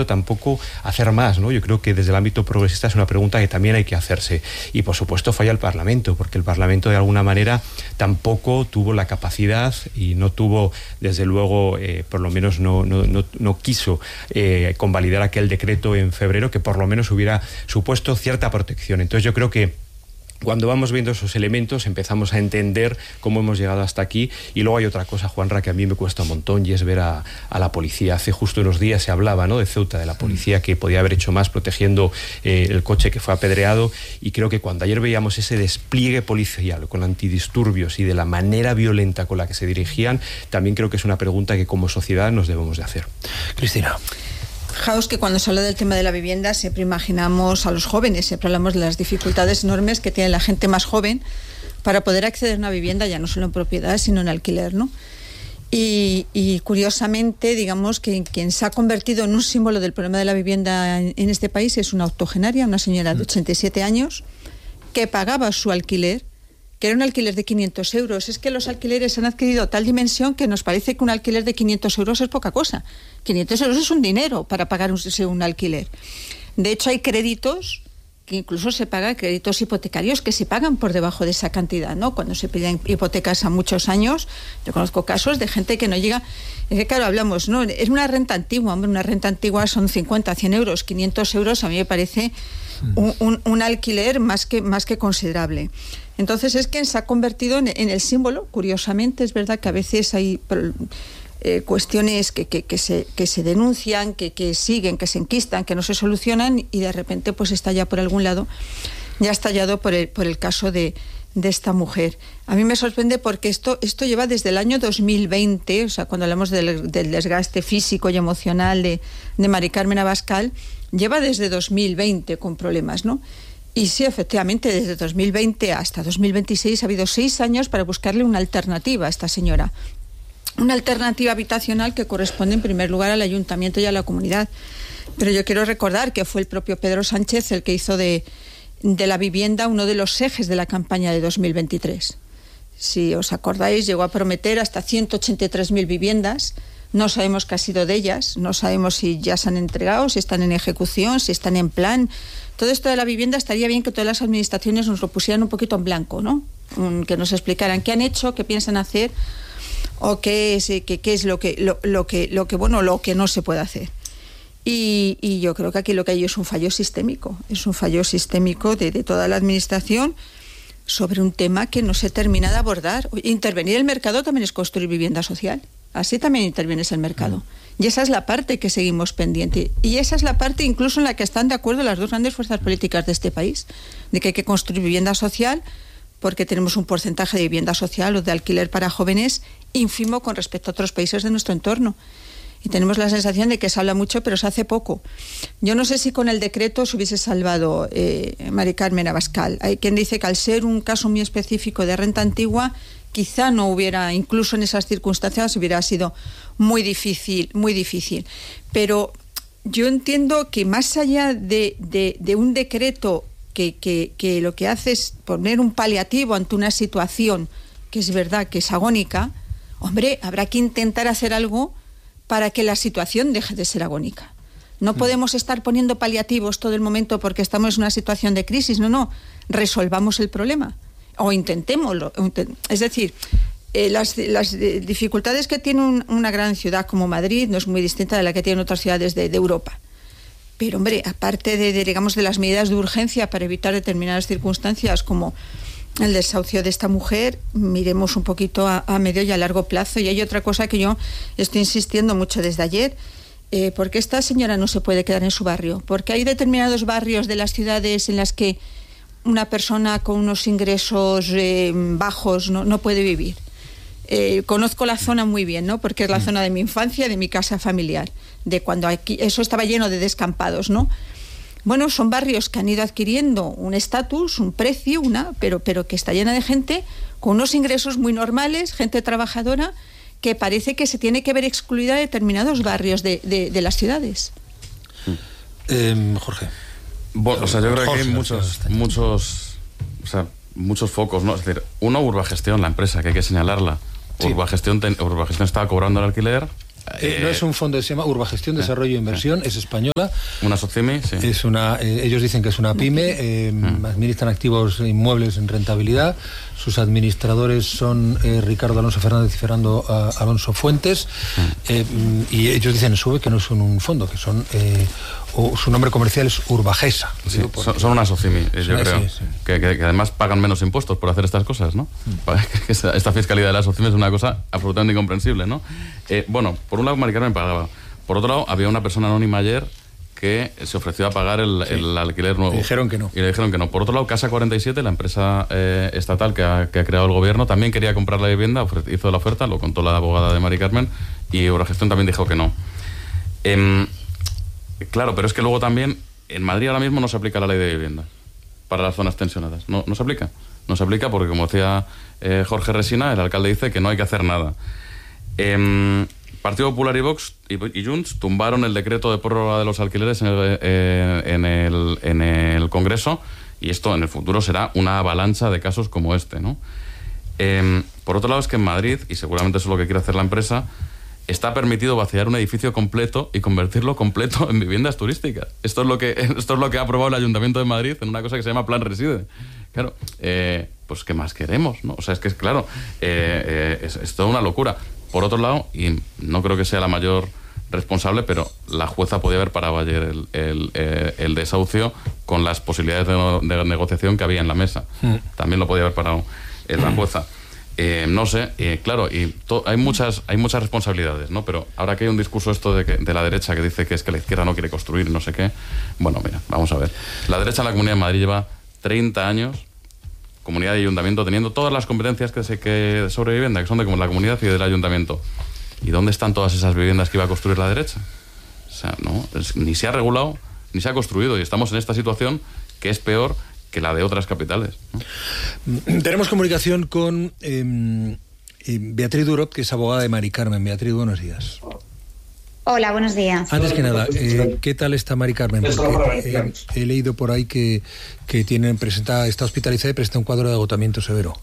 sentido tampoco hacer más, ¿no? Yo creo que desde el ámbito progresista es una pregunta que también hay que hacerse. Y por supuesto falla el Parlamento, porque el Parlamento de alguna manera tampoco tuvo la capacidad y no tuvo, desde luego, por lo menos no quiso convalidar aquel decreto en febrero que por lo menos hubiera supuesto cierta protección. Entonces yo creo que cuando vamos viendo esos elementos empezamos a entender cómo hemos llegado hasta aquí. Y luego hay otra cosa, Juanra, que a mí me cuesta un montón, y es ver a la policía. Hace justo unos días se hablaba, ¿no?, de Ceuta, de la policía que podía haber hecho más protegiendo el coche que fue apedreado, y creo que cuando ayer veíamos ese despliegue policial con antidisturbios y de la manera violenta con la que se dirigían, también creo que es una pregunta que como sociedad nos debemos de hacer. Cristina. Fijaos que cuando se habla del tema de la vivienda siempre imaginamos a los jóvenes, siempre hablamos de las dificultades enormes que tiene la gente más joven para poder acceder a una vivienda, ya no solo en propiedad, sino en alquiler, ¿no? Y curiosamente, digamos que quien se ha convertido en un símbolo del problema de la vivienda en este país es una octogenaria, una señora de 87 años, que pagaba su alquiler, que era un alquiler de 500 euros. Es que los alquileres han adquirido tal dimensión que nos parece que un alquiler de 500 euros es poca cosa. 500 euros es un dinero para pagar un alquiler. De hecho, hay créditos que incluso se pagan, créditos hipotecarios que se pagan por debajo de esa cantidad, ¿no? Cuando se piden hipotecas a muchos años, yo conozco casos de gente que no llega. Es que claro, hablamos, ¿no? Es una renta antigua, hombre, una renta antigua son 50, 100 euros, 500 euros a mí me parece un alquiler más que considerable. Entonces es quien se ha convertido en el símbolo. Curiosamente, es verdad que a veces hay cuestiones que se denuncian, que siguen, que se enquistan, que no se solucionan, y de repente pues estalla por algún lado. Ya ha estallado por el caso de esta mujer. A mí me sorprende porque esto lleva desde el año 2020, o sea, cuando hablamos del desgaste físico y emocional de Mari Carmen Abascal, lleva desde 2020 con problemas, ¿no? Y sí, efectivamente, desde 2020 hasta 2026 ha habido 6 años para buscarle una alternativa a esta señora. Una alternativa habitacional que corresponde en primer lugar al ayuntamiento y a la comunidad. Pero yo quiero recordar que fue el propio Pedro Sánchez el que hizo de la vivienda uno de los ejes de la campaña de 2023. Si os acordáis, llegó a prometer hasta 183.000 viviendas. No sabemos qué ha sido de ellas, no sabemos si ya se han entregado, si están en ejecución, si están en plan. Todo esto de la vivienda estaría bien que todas las administraciones nos lo pusieran un poquito en blanco, ¿no? Que nos explicaran qué han hecho, qué piensan hacer, o qué es lo que no se puede hacer. Y yo creo que aquí lo que hay es un fallo sistémico, de toda la administración sobre un tema que no se termina de abordar. Intervenir el mercado también es construir vivienda social. Así también intervienes el mercado. Y esa es la parte que seguimos pendiente. Y esa es la parte incluso en la que están de acuerdo las dos grandes fuerzas políticas de este país, de que hay que construir vivienda social, porque tenemos un porcentaje de vivienda social o de alquiler para jóvenes ínfimo con respecto a otros países de nuestro entorno. Y tenemos la sensación de que se habla mucho, pero se hace poco. Yo no sé si con el decreto se hubiese salvado Mari Carmen Abascal. Hay quien dice que al ser un caso muy específico de renta antigua, quizá no hubiera, incluso en esas circunstancias, hubiera sido muy difícil. Pero yo entiendo que más allá de un decreto que lo que hace es poner un paliativo ante una situación que es verdad que es agónica, hombre, habrá que intentar hacer algo para que la situación deje de ser agónica. No podemos estar poniendo paliativos todo el momento porque estamos en una situación de crisis. No, resolvamos el problema. O intentémoslo. Es decir, las dificultades que tiene una gran ciudad como Madrid no es muy distinta de la que tienen otras ciudades de Europa. Pero, hombre, aparte de las medidas de urgencia para evitar determinadas circunstancias como el desahucio de esta mujer, miremos un poquito a medio y a largo plazo. Y hay otra cosa que yo estoy insistiendo mucho desde ayer. ¿Por qué esta señora no se puede quedar en su barrio? Porque hay determinados barrios de las ciudades en las que una persona con unos ingresos bajos no puede vivir. Conozco la zona muy bien, ¿no? Porque es la zona de mi infancia, de mi casa familiar, de cuando aquí eso estaba lleno de descampados, ¿no? Bueno, son barrios que han ido adquiriendo un estatus, un precio, pero que está llena de gente con unos ingresos muy normales, gente trabajadora, que parece que se tiene que ver excluida de determinados barrios de las ciudades. Jorge. Bueno, o sea, yo creo que hay muchos focos, ¿no? Es decir, Urbagestión, la empresa, que hay que señalarla. Sí. Urbagestión estaba cobrando el alquiler No es un fondo, se llama Urbagestión, Desarrollo e Inversión, es española. Una SOCIMI, sí. Es ellos dicen que es una pyme, administran activos inmuebles en rentabilidad. Sus administradores son Ricardo Alonso Fernández y Fernando Alonso Fuentes. Y ellos dicen en su web que no son un fondo, que son... su nombre comercial es Urbagesa. Sí, son una SOCIMI, yo creo. Sí, sí. Que además pagan menos impuestos por hacer estas cosas, ¿no? Esta fiscalidad de las SOCIMI es una cosa absolutamente incomprensible, ¿no? Bueno, por un lado Mari Carmen pagaba. Por otro lado, había una persona anónima ayer que se ofreció a pagar el alquiler nuevo. Y dijeron que no. Y le dijeron que no. Por otro lado, Casa 47, la empresa estatal que ha creado el gobierno, también quería comprar la vivienda, hizo la oferta, lo contó la abogada de Mari Carmen, y Eurogestión también dijo que no. Claro, pero es que luego también, en Madrid ahora mismo no se aplica la ley de vivienda para las zonas tensionadas. No se aplica. No se aplica porque, como decía Jorge Resina, el alcalde dice que no hay que hacer nada. Partido Popular y Vox y Junts tumbaron el decreto de prórroga de los alquileres en el Congreso, y esto en el futuro será una avalancha de casos como este, ¿no? Por otro lado, es que en Madrid, y seguramente eso es lo que quiere hacer la empresa, está permitido vaciar un edificio completo y convertirlo completo en viviendas turísticas. Esto es lo que ha aprobado el Ayuntamiento de Madrid en una cosa que se llama Plan Reside. Claro, pues ¿qué más queremos, no? O sea, es que claro, es toda una locura. Por otro lado, y no creo que sea la mayor responsable, pero la jueza podía haber parado ayer el desahucio con las posibilidades de negociación que había en la mesa. También lo podía haber parado la jueza. No sé, claro, y hay muchas responsabilidades, ¿no? Pero ahora que hay un discurso esto de la derecha que dice que es que la izquierda no quiere construir, no sé qué. Bueno, mira, vamos a ver. La derecha en la Comunidad de Madrid lleva 30 años, comunidad y ayuntamiento, teniendo todas las competencias que sobre vivienda, que son de la comunidad y del ayuntamiento. ¿Y dónde están todas esas viviendas que iba a construir la derecha? O sea, no, ni se ha regulado, ni se ha construido, y estamos en esta situación que es peor que la de otras capitales, ¿no? Tenemos comunicación con Beatriz Durot, que es abogada de Mari Carmen. Beatriz, buenos días. Hola, buenos días. Antes que nada, ¿qué tal está Mari Carmen? Porque he leído por ahí que está hospitalizada y presenta un cuadro de agotamiento severo.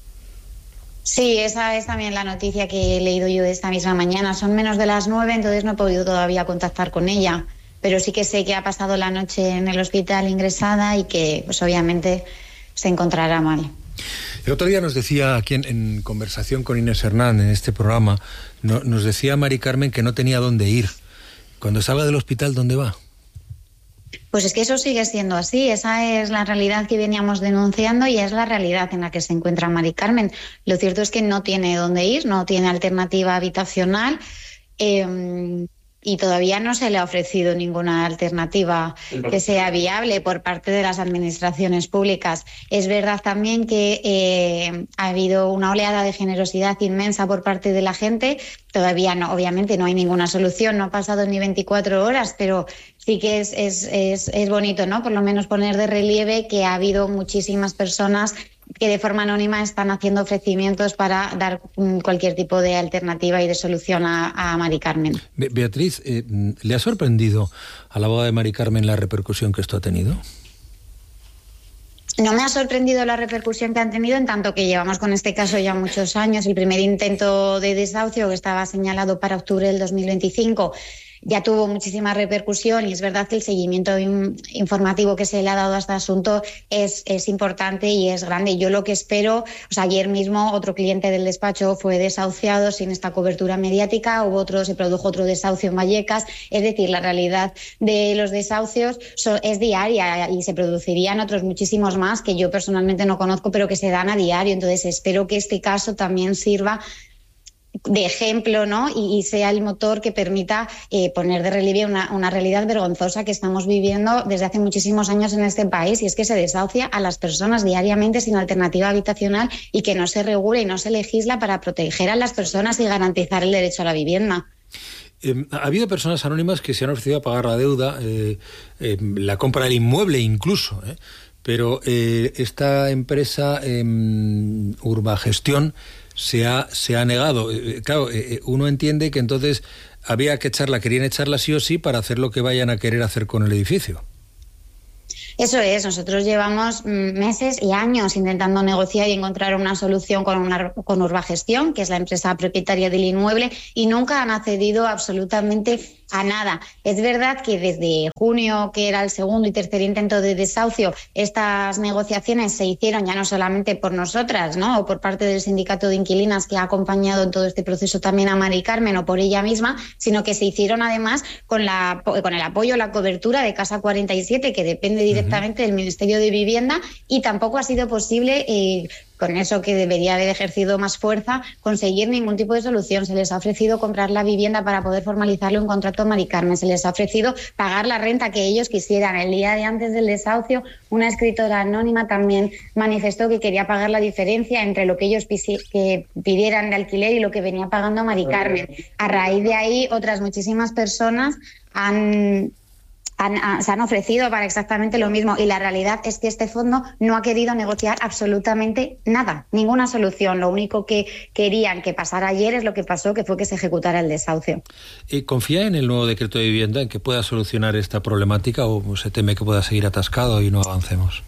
Sí, esa es también la noticia que he leído yo esta misma mañana. Son menos de las 9, entonces no he podido todavía contactar con ella. Pero sí que sé que ha pasado la noche en el hospital ingresada y que, pues obviamente, se encontrará mal. El otro día nos decía, aquí en conversación con Inés Hernán, en este programa, nos decía Mari Carmen que no tenía dónde ir. Cuando salga del hospital, ¿dónde va? Pues es que eso sigue siendo así. Esa es la realidad que veníamos denunciando y es la realidad en la que se encuentra Mari Carmen. Lo cierto es que no tiene dónde ir, no tiene alternativa habitacional. Y todavía no se le ha ofrecido ninguna alternativa que sea viable por parte de las administraciones públicas. Es verdad también que ha habido una oleada de generosidad inmensa por parte de la gente. Todavía no, obviamente no hay ninguna solución, no ha pasado ni 24 horas, pero sí que es bonito, ¿no? Por lo menos poner de relieve que ha habido muchísimas personas que de forma anónima están haciendo ofrecimientos para dar cualquier tipo de alternativa y de solución a Mari Carmen. Beatriz, ¿le ha sorprendido a la abogada de Mari Carmen la repercusión que esto ha tenido? No me ha sorprendido la repercusión que han tenido, en tanto que llevamos con este caso ya muchos años. El primer intento de desahucio, que estaba señalado para octubre del 2025, ya tuvo muchísima repercusión, y es verdad que el seguimiento informativo que se le ha dado a este asunto es importante y es grande. Yo lo que espero, o sea, ayer mismo otro cliente del despacho fue desahuciado sin esta cobertura mediática, se produjo otro desahucio en Vallecas. Es decir, la realidad de los desahucios es diaria y se producirían otros muchísimos más que yo personalmente no conozco, pero que se dan a diario. Entonces espero que este caso también sirva de ejemplo, ¿no? Y sea el motor que permita poner de relieve una realidad vergonzosa que estamos viviendo desde hace muchísimos años en este país, y es que se desahucia a las personas diariamente sin alternativa habitacional y que no se regula y no se legisla para proteger a las personas y garantizar el derecho a la vivienda. Ha habido personas anónimas que se han ofrecido a pagar la deuda, la compra del inmueble incluso, pero esta empresa Urbagestión se ha negado. Claro, uno entiende que entonces querían echarla sí o sí para hacer lo que vayan a querer hacer con el edificio. Eso es, nosotros llevamos meses y años intentando negociar y encontrar una solución con Urbagestión, que es la empresa propietaria del inmueble, y nunca han accedido absolutamente a nada. Es verdad que desde junio, que era el segundo y tercer intento de desahucio, estas negociaciones se hicieron ya no solamente por nosotras, ¿no?, o por parte del sindicato de inquilinas que ha acompañado en todo este proceso también a Mari Carmen, o por ella misma, sino que se hicieron además con el apoyo, la cobertura de Casa 47, que depende directamente del Ministerio de Vivienda, y tampoco ha sido posible, con eso que debería haber ejercido más fuerza, conseguir ningún tipo de solución. Se les ha ofrecido comprar la vivienda para poder formalizarlo en contrato a Mari Carmen, se les ha ofrecido pagar la renta que ellos quisieran. El día de antes del desahucio, una escritora anónima también manifestó que quería pagar la diferencia entre lo que ellos pidieran de alquiler y lo que venía pagando Mari Carmen. A raíz de ahí, otras muchísimas personas se han ofrecido para exactamente lo mismo, y la realidad es que este fondo no ha querido negociar absolutamente nada, ninguna solución. Lo único que querían que pasara ayer es lo que pasó, que fue que se ejecutara el desahucio. ¿Confía en el nuevo decreto de vivienda, en que pueda solucionar esta problemática, o se teme que pueda seguir atascado y no avancemos?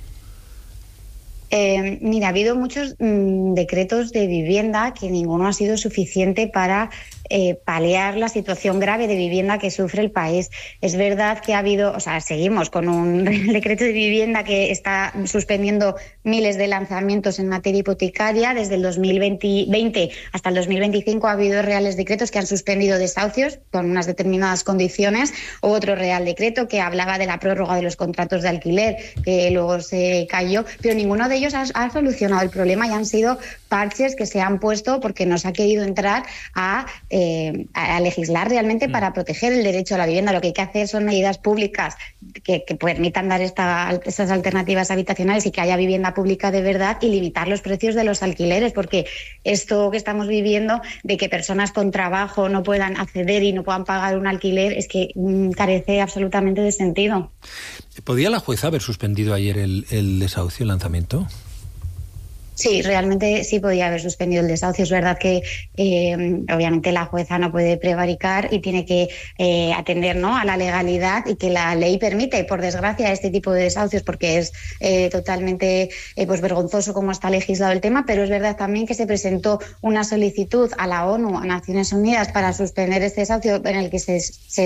Mira, ha habido muchos decretos de vivienda que ninguno ha sido suficiente para paliar la situación grave de vivienda que sufre el país. Es verdad que seguimos con un decreto de vivienda que está suspendiendo miles de lanzamientos en materia hipotecaria. Desde el 2020 hasta el 2025 ha habido reales decretos que han suspendido desahucios con unas determinadas condiciones, o otro real decreto que hablaba de la prórroga de los contratos de alquiler, que luego se cayó, pero ninguno de ellos ha solucionado el problema, y han sido parches que se han puesto porque no se ha querido entrar a legislar realmente para proteger el derecho a la vivienda. Lo que hay que hacer son medidas públicas que permitan dar estas alternativas habitacionales y que haya vivienda pública de verdad, y limitar los precios de los alquileres, porque esto que estamos viviendo de que personas con trabajo no puedan acceder y no puedan pagar un alquiler es que carece absolutamente de sentido. ¿Podía la jueza haber suspendido ayer el desahucio, el lanzamiento? Sí, realmente sí podía haber suspendido el desahucio. Es verdad que obviamente la jueza no puede prevaricar y tiene que atender, ¿no?, a la legalidad, y que la ley permite, por desgracia, este tipo de desahucios, porque es totalmente vergonzoso cómo está legislado el tema. Pero es verdad también que se presentó una solicitud a la ONU, a Naciones Unidas, para suspender este desahucio, en el que se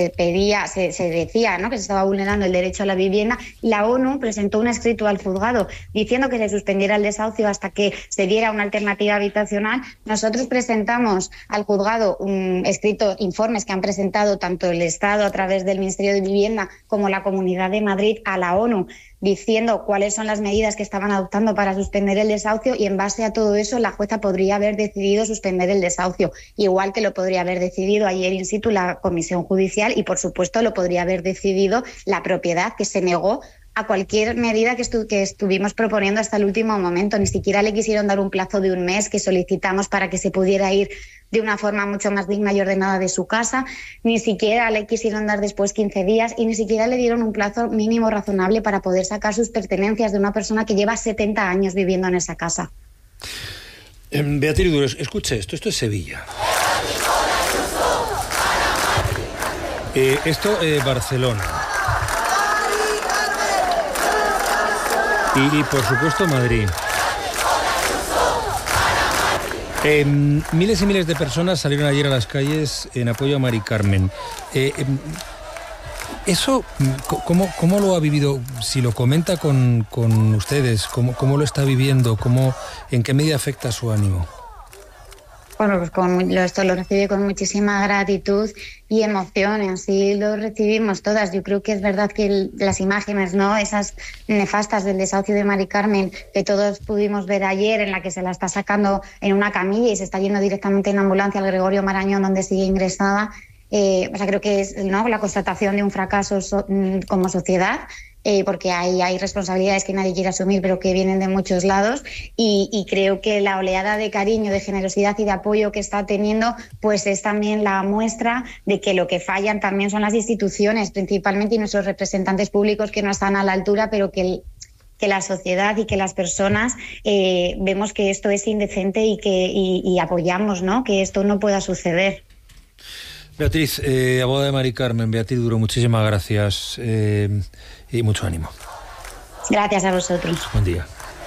decía, ¿no?, que se estaba vulnerando el derecho a la vivienda. La ONU presentó un escrito al juzgado diciendo que se suspendiera el desahucio hasta que se diera una alternativa habitacional. Nosotros presentamos al juzgado informes que han presentado tanto el Estado a través del Ministerio de Vivienda como la Comunidad de Madrid a la ONU, diciendo cuáles son las medidas que estaban adoptando para suspender el desahucio, y en base a todo eso la jueza podría haber decidido suspender el desahucio, igual que lo podría haber decidido ayer in situ la Comisión Judicial, y por supuesto lo podría haber decidido la propiedad, que se negó a cualquier medida que estuvimos proponiendo hasta el último momento. Ni siquiera le quisieron dar un plazo de un mes que solicitamos para que se pudiera ir de una forma mucho más digna y ordenada de su casa, ni siquiera le quisieron dar después 15 días, y ni siquiera le dieron un plazo mínimo razonable para poder sacar sus pertenencias de una persona que lleva 70 años viviendo en esa casa. Beatriz Duros, escuche esto es Sevilla. Esto Barcelona. Y por supuesto Madrid. Miles y miles de personas salieron ayer a las calles en apoyo a Mari Carmen. Eso, ¿cómo lo ha vivido? Si lo comenta con ustedes, ¿cómo lo está viviendo? ¿En qué medida afecta su ánimo? Bueno, pues esto lo recibí con muchísima gratitud y emoción, y así lo recibimos todas. Yo creo que es verdad que las imágenes, ¿no?, esas nefastas del desahucio de Mari Carmen, que todos pudimos ver ayer, en la que se la está sacando en una camilla y se está yendo directamente en ambulancia al Gregorio Marañón, donde sigue ingresada, creo que es, ¿no?, la constatación de un fracaso como sociedad. Porque hay responsabilidades que nadie quiere asumir, pero que vienen de muchos lados, y creo que la oleada de cariño, de generosidad y de apoyo que está teniendo, pues es también la muestra de que lo que fallan también son las instituciones, principalmente, y nuestros representantes públicos, que no están a la altura, pero que la sociedad y que las personas vemos que esto es indecente y apoyamos, ¿no?, que esto no pueda suceder. Beatriz, abogada de Mari Carmen, Beatriz Duro, muchísimas gracias y mucho ánimo. Gracias a vosotros. Buen día.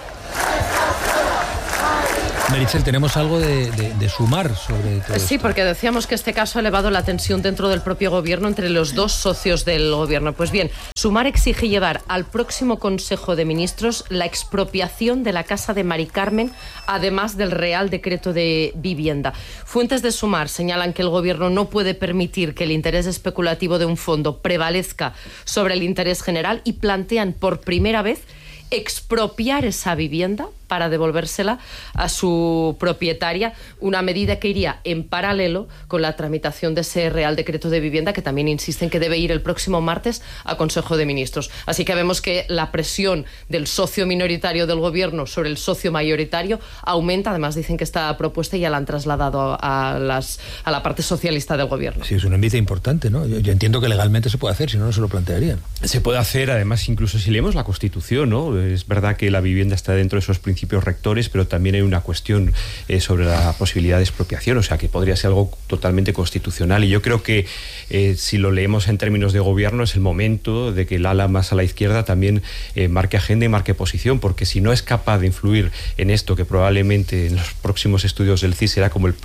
Meritxell, tenemos algo de sumar sobre todo Sí, esto. porque decíamos que este caso ha elevado la tensión dentro del propio gobierno entre los dos socios del gobierno. Pues bien, Sumar exige llevar al próximo Consejo de Ministros la expropiación de la casa de Mari Carmen, además del Real Decreto de Vivienda. Fuentes de Sumar señalan que el gobierno no puede permitir que el interés especulativo de un fondo prevalezca sobre el interés general y plantean por primera vez expropiar esa vivienda para devolvérsela a su propietaria, una medida que iría en paralelo con la tramitación de ese Real Decreto de Vivienda, que también insisten que debe ir el próximo martes a Consejo de Ministros. Así que vemos que la presión del socio minoritario del gobierno sobre el socio mayoritario aumenta. Además dicen que esta propuesta ya la han trasladado a la parte socialista del gobierno. Sí, es un envite importante, ¿no? Yo entiendo que legalmente se puede hacer, si no, no se lo plantearían. Se puede hacer, además, incluso si leemos la Constitución, ¿no? Es verdad que la vivienda está dentro de esos principios rectores, pero también hay una cuestión sobre la posibilidad de expropiación, o sea, que podría ser algo totalmente constitucional. Y yo creo que si lo leemos en términos de gobierno, es el momento de que el ala más a la izquierda también marque agenda y marque posición, porque si no es capaz de influir en esto, que probablemente en los próximos estudios del CIS saldrá como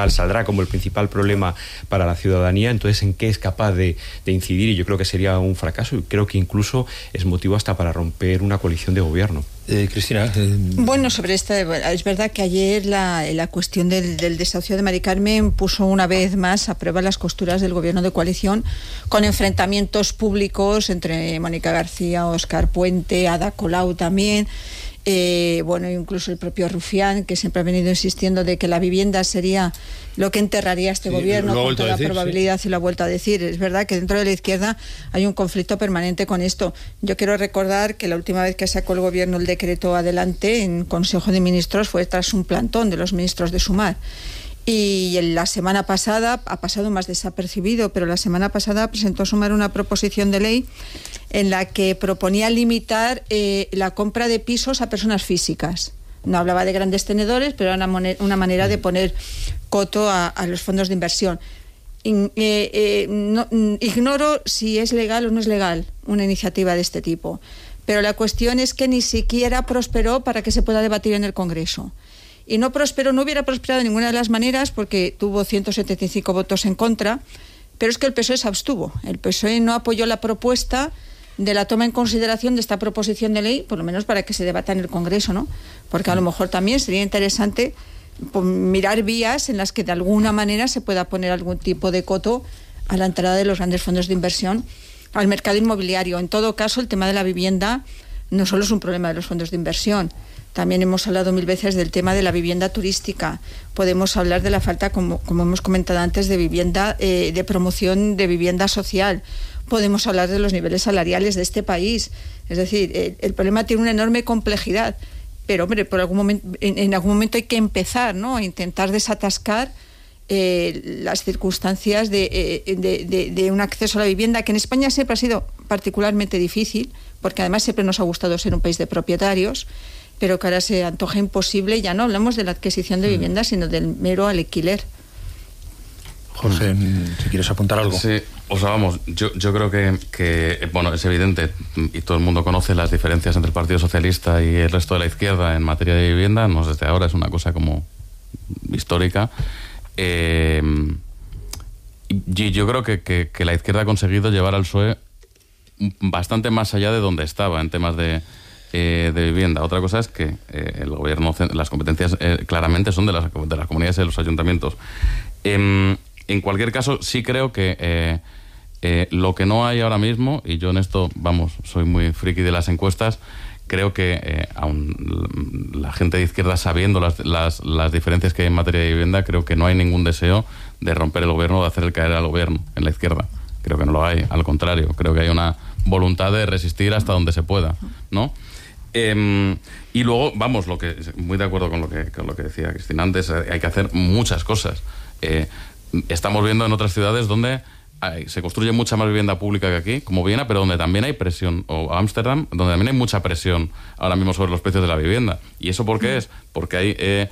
el principal problema para la ciudadanía, entonces ¿en qué es capaz de incidir? Y yo creo que sería un fracaso, y creo que incluso es motivo hasta para romper una coalición de gobierno. Cristina. Bueno, sobre esta, es verdad que ayer la cuestión del desahucio de Mari Carmen puso una vez más a prueba las costuras del gobierno de coalición, con enfrentamientos públicos entre Mónica García, Óscar Puente, Ada Colau también. Bueno, incluso el propio Rufián, que siempre ha venido insistiendo de que la vivienda sería lo que enterraría este gobierno, con toda probabilidad, y lo ha vuelto a decir. Es verdad que dentro de la izquierda hay un conflicto permanente con esto. Yo quiero recordar que la última vez que sacó el gobierno el decreto adelante en Consejo de Ministros fue tras un plantón de los ministros de Sumar. Y la semana pasada, ha pasado más desapercibido, pero la semana pasada presentó Sumar una proposición de ley en la que proponía limitar la compra de pisos a personas físicas. No hablaba de grandes tenedores, pero era una manera de poner coto a los fondos de inversión. Ignoro si es legal o no es legal una iniciativa de este tipo, pero la cuestión es que ni siquiera prosperó para que se pueda debatir en el Congreso. Y no hubiera prosperado de ninguna de las maneras, porque tuvo 175 votos en contra, pero es que el PSOE se abstuvo. El PSOE no apoyó la propuesta de la toma en consideración de esta proposición de ley, por lo menos para que se debata en el Congreso, ¿no? Porque a lo mejor también sería interesante mirar vías en las que de alguna manera se pueda poner algún tipo de coto a la entrada de los grandes fondos de inversión al mercado inmobiliario. En todo caso, el tema de la vivienda no solo es un problema de los fondos de inversión. También hemos hablado 1000 veces del tema de la vivienda turística. Podemos hablar de la falta, como hemos comentado antes, de vivienda, de promoción de vivienda social. Podemos hablar de los niveles salariales de este país. Es decir, el problema tiene una enorme complejidad. Pero, hombre, en algún momento hay que empezar, ¿no?, a intentar desatascar las circunstancias de un acceso a la vivienda, que en España siempre ha sido particularmente difícil, porque además siempre nos ha gustado ser un país de propietarios, pero que ahora se antoja imposible. Ya no hablamos de la adquisición de viviendas, sino del mero alquiler. José, si quieres apuntar algo. Sí, o sea, vamos, yo creo que bueno, es evidente, y todo el mundo conoce las diferencias entre el Partido Socialista y el resto de la izquierda en materia de vivienda, no desde ahora, es una cosa como histórica. Y yo creo que la izquierda ha conseguido llevar al PSOE bastante más allá de donde estaba en temas de vivienda. Otra cosa es que el gobierno, las competencias claramente son de las comunidades y de los ayuntamientos. En cualquier caso, sí creo que lo que no hay ahora mismo, y yo en esto, vamos, soy muy friki de las encuestas, creo que aun la gente de izquierda, sabiendo las diferencias que hay en materia de vivienda, creo que no hay ningún deseo de romper el gobierno, de hacer caer al gobierno en la izquierda. Creo que no lo hay, al contrario, creo que hay una voluntad de resistir hasta donde se pueda, ¿no? Y luego, vamos, muy de acuerdo con lo que decía Cristina antes, hay que hacer muchas cosas. Estamos viendo en otras ciudades donde se construye mucha más vivienda pública que aquí, como Viena, pero donde también hay presión, o Ámsterdam, donde también hay mucha presión ahora mismo sobre los precios de la vivienda. ¿Y eso por qué es? Porque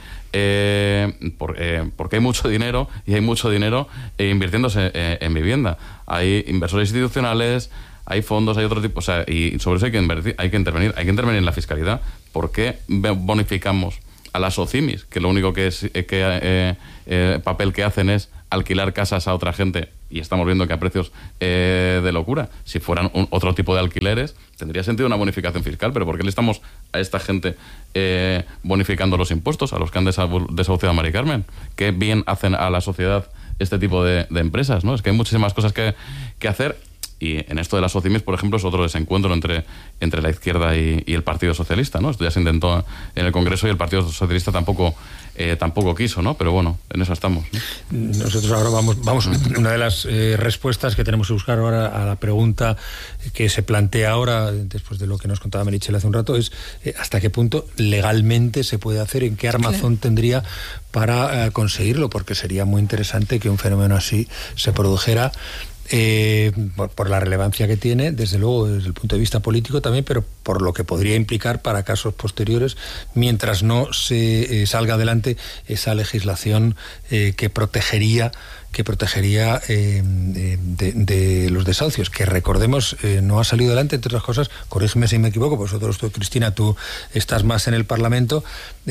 hay mucho dinero, y hay mucho dinero invirtiéndose en vivienda. Hay inversores institucionales, hay fondos, hay otro tipo, o sea, y sobre eso hay que intervenir en la fiscalidad. ¿Por qué bonificamos a las OCIMIs, que lo único papel que hacen es alquilar casas a otra gente, y estamos viendo que a precios de locura? Si fueran otro tipo de alquileres, tendría sentido una bonificación fiscal, pero ¿por qué le estamos a esta gente bonificando los impuestos, a los que han desahuciado a Mari Carmen? ¿Qué bien hacen a la sociedad este tipo de empresas, ¿no? Es que hay muchísimas cosas que hacer. Y en esto de las OCIMIs, por ejemplo, es otro desencuentro entre la izquierda y el Partido Socialista, ¿no? Esto ya se intentó en el Congreso y el Partido Socialista tampoco quiso, ¿no? Pero bueno, en eso estamos, ¿no? Nosotros ahora vamos una de las respuestas que tenemos que buscar ahora a la pregunta que se plantea ahora, después de lo que nos contaba Meritxell hace un rato, es hasta qué punto legalmente se puede hacer, en qué armazón tendría para conseguirlo, porque sería muy interesante que un fenómeno así se produjera. Por la relevancia que tiene, desde luego desde el punto de vista político también, pero por lo que podría implicar para casos posteriores, mientras no se salga adelante esa legislación que protegería de los desahucios, que recordemos no ha salido adelante, entre otras cosas, corrígeme si me equivoco, vosotros, Cristina, tú estás más en el Parlamento,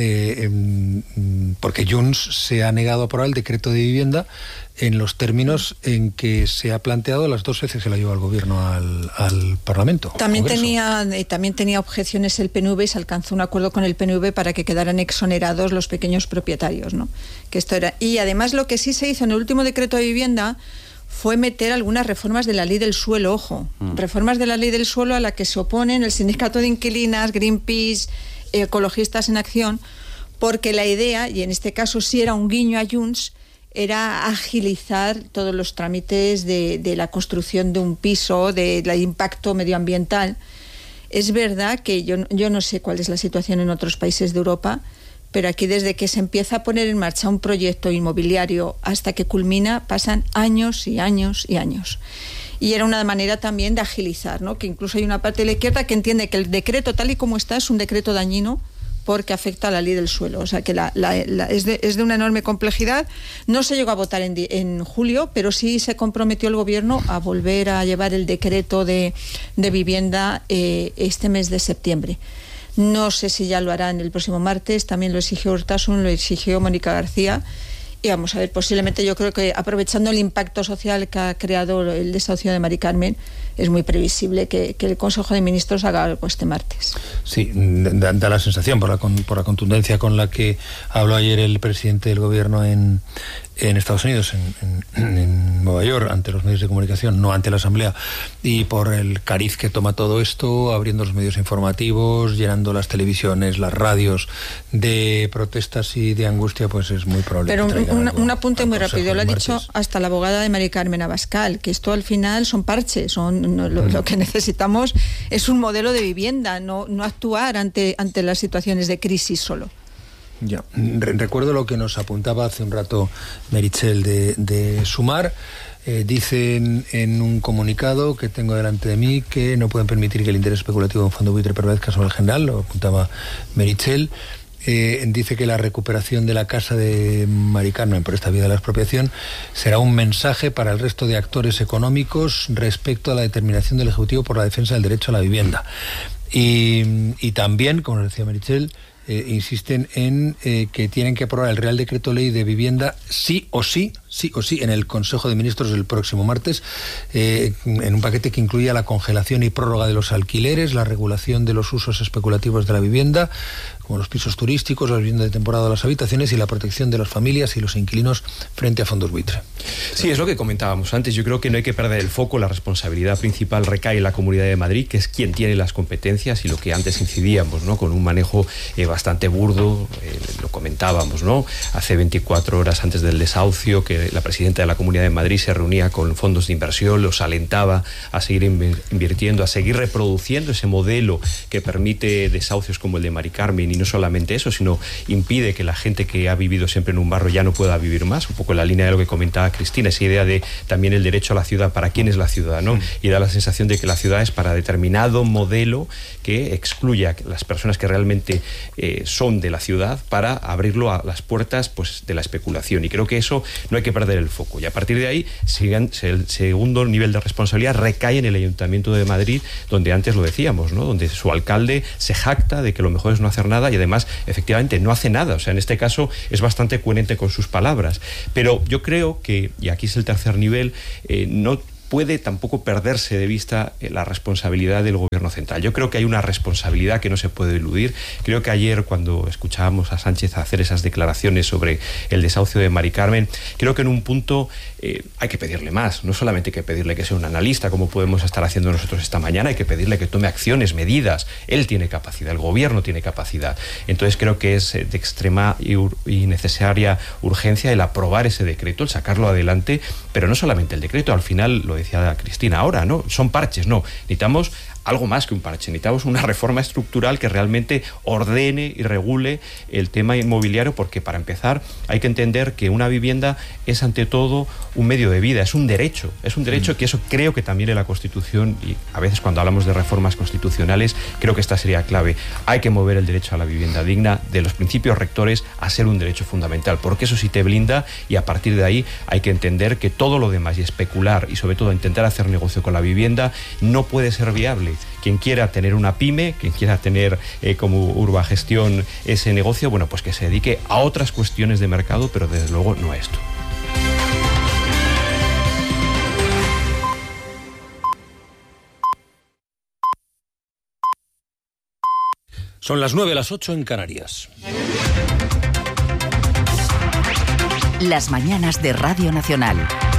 porque Junts se ha negado a aprobar el decreto de vivienda en los términos en que se ha planteado las dos veces que la llevó al gobierno al Parlamento. También tenía objeciones el PNV y se alcanzó un acuerdo con el PNV para que quedaran exonerados los pequeños propietarios, ¿no? Que esto era. Y además lo que sí se hizo en el último decreto de vivienda fue meter algunas reformas de la ley del suelo, reformas de la ley del suelo a la que se oponen el Sindicato de Inquilinas, Greenpeace, Ecologistas en Acción, porque la idea, y en este caso sí era un guiño a Junts, era agilizar todos los trámites de la construcción de un piso, del impacto medioambiental. Es verdad que yo no sé cuál es la situación en otros países de Europa, pero aquí desde que se empieza a poner en marcha un proyecto inmobiliario hasta que culmina pasan años y años y años. Y era una manera también de agilizar, ¿no? Que incluso hay una parte de la izquierda que entiende que el decreto tal y como está es un decreto dañino porque afecta a la ley del suelo. O sea que es de una enorme complejidad. No se llegó a votar en julio, pero sí se comprometió el gobierno a volver a llevar el decreto de vivienda este mes de septiembre. No sé si ya lo harán el próximo martes, también lo exigió Urtasun, lo exigió Mónica García. Y vamos a ver, posiblemente yo creo que aprovechando el impacto social que ha creado el desahucio de Mari Carmen, es muy previsible que el Consejo de Ministros haga algo este martes. Sí, da la sensación, por la contundencia con la que habló ayer el presidente del gobierno en Estados Unidos, en Nueva York, ante los medios de comunicación, no ante la Asamblea, y por el cariz que toma todo esto, abriendo los medios informativos, llenando las televisiones, las radios de protestas y de angustia, pues es muy probable. Pero un apunte muy rápido, lo ha dicho hasta la abogada de Mari Carmen Abascal, que esto al final son parches, lo que necesitamos es un modelo de vivienda, no actuar ante las situaciones de crisis solo. Ya, recuerdo lo que nos apuntaba hace un rato Meritxell de Sumar. Dicen en un comunicado que tengo delante de mí que no pueden permitir que el interés especulativo de un fondo buitre prevalezca sobre el general, lo apuntaba Meritxell. Dice que la recuperación de la casa de Mari Carmen por esta vía de la expropiación será un mensaje para el resto de actores económicos respecto a la determinación del Ejecutivo por la defensa del derecho a la vivienda. Y también, como nos decía Meritxell, insisten en que tienen que aprobar el Real Decreto Ley de Vivienda sí o sí en el Consejo de Ministros del próximo martes, en un paquete que incluya la congelación y prórroga de los alquileres, la regulación de los usos especulativos de la vivienda, como los pisos turísticos, la vivienda de temporada o las habitaciones, y la protección de las familias y los inquilinos frente a fondos buitre. Sí, es lo que comentábamos antes. Yo creo que no hay que perder el foco. La responsabilidad principal recae en la Comunidad de Madrid, que es quien tiene las competencias, y lo que antes incidíamos, ¿no? Con un manejo bastante burdo, lo comentábamos, ¿no? Hace 24 horas antes del desahucio, que la presidenta de la Comunidad de Madrid se reunía con fondos de inversión, los alentaba a seguir invirtiendo, a seguir reproduciendo ese modelo que permite desahucios como el de Mari Carmen, no solamente eso, sino impide que la gente que ha vivido siempre en un barrio ya no pueda vivir más, un poco en la línea de lo que comentaba Cristina, esa idea de también el derecho a la ciudad, para quién es la ciudad, ¿no? Y da la sensación de que la ciudad es para determinado modelo que excluye a las personas que realmente son de la ciudad, para abrirlo a las puertas, pues, de la especulación. Y creo que eso no hay que perder el foco. Y a partir de ahí, el segundo nivel de responsabilidad recae en el Ayuntamiento de Madrid, donde antes lo decíamos, ¿no? Donde su alcalde se jacta de que lo mejor es no hacer nada y además, efectivamente, no hace nada. O sea, en este caso es bastante coherente con sus palabras. Pero yo creo que, y aquí es el tercer nivel, no puede tampoco perderse de vista la responsabilidad del gobierno central. Yo creo que hay una responsabilidad que no se puede eludir. Creo que ayer, cuando escuchábamos a Sánchez hacer esas declaraciones sobre el desahucio de Mari Carmen, creo que en un punto hay que pedirle más. No solamente hay que pedirle que sea un analista, como podemos estar haciendo nosotros esta mañana, hay que pedirle que tome acciones, medidas. Él tiene capacidad, el gobierno tiene capacidad. Entonces creo que es de extrema y necesaria urgencia el aprobar ese decreto, el sacarlo adelante, pero no solamente el decreto, al final lo decía Cristina ahora, ¿no? Son parches, no. Necesitamos algo más que un parche. Necesitamos una reforma estructural que realmente ordene y regule el tema inmobiliario, porque para empezar hay que entender que una vivienda es ante todo un medio de vida, es un derecho que eso creo que también en la Constitución, y a veces cuando hablamos de reformas constitucionales creo que esta sería clave. Hay que mover el derecho a la vivienda digna de los principios rectores a ser un derecho fundamental, porque eso sí te blinda, y a partir de ahí hay que entender que todo lo demás, y especular y sobre todo intentar hacer negocio con la vivienda, no puede ser viable. Quien quiera tener una pyme, quien quiera tener como Urbagestión ese negocio, bueno, pues que se dedique a otras cuestiones de mercado, pero desde luego no a esto. Son las 9, las 8 en Canarias. Las mañanas de Radio Nacional.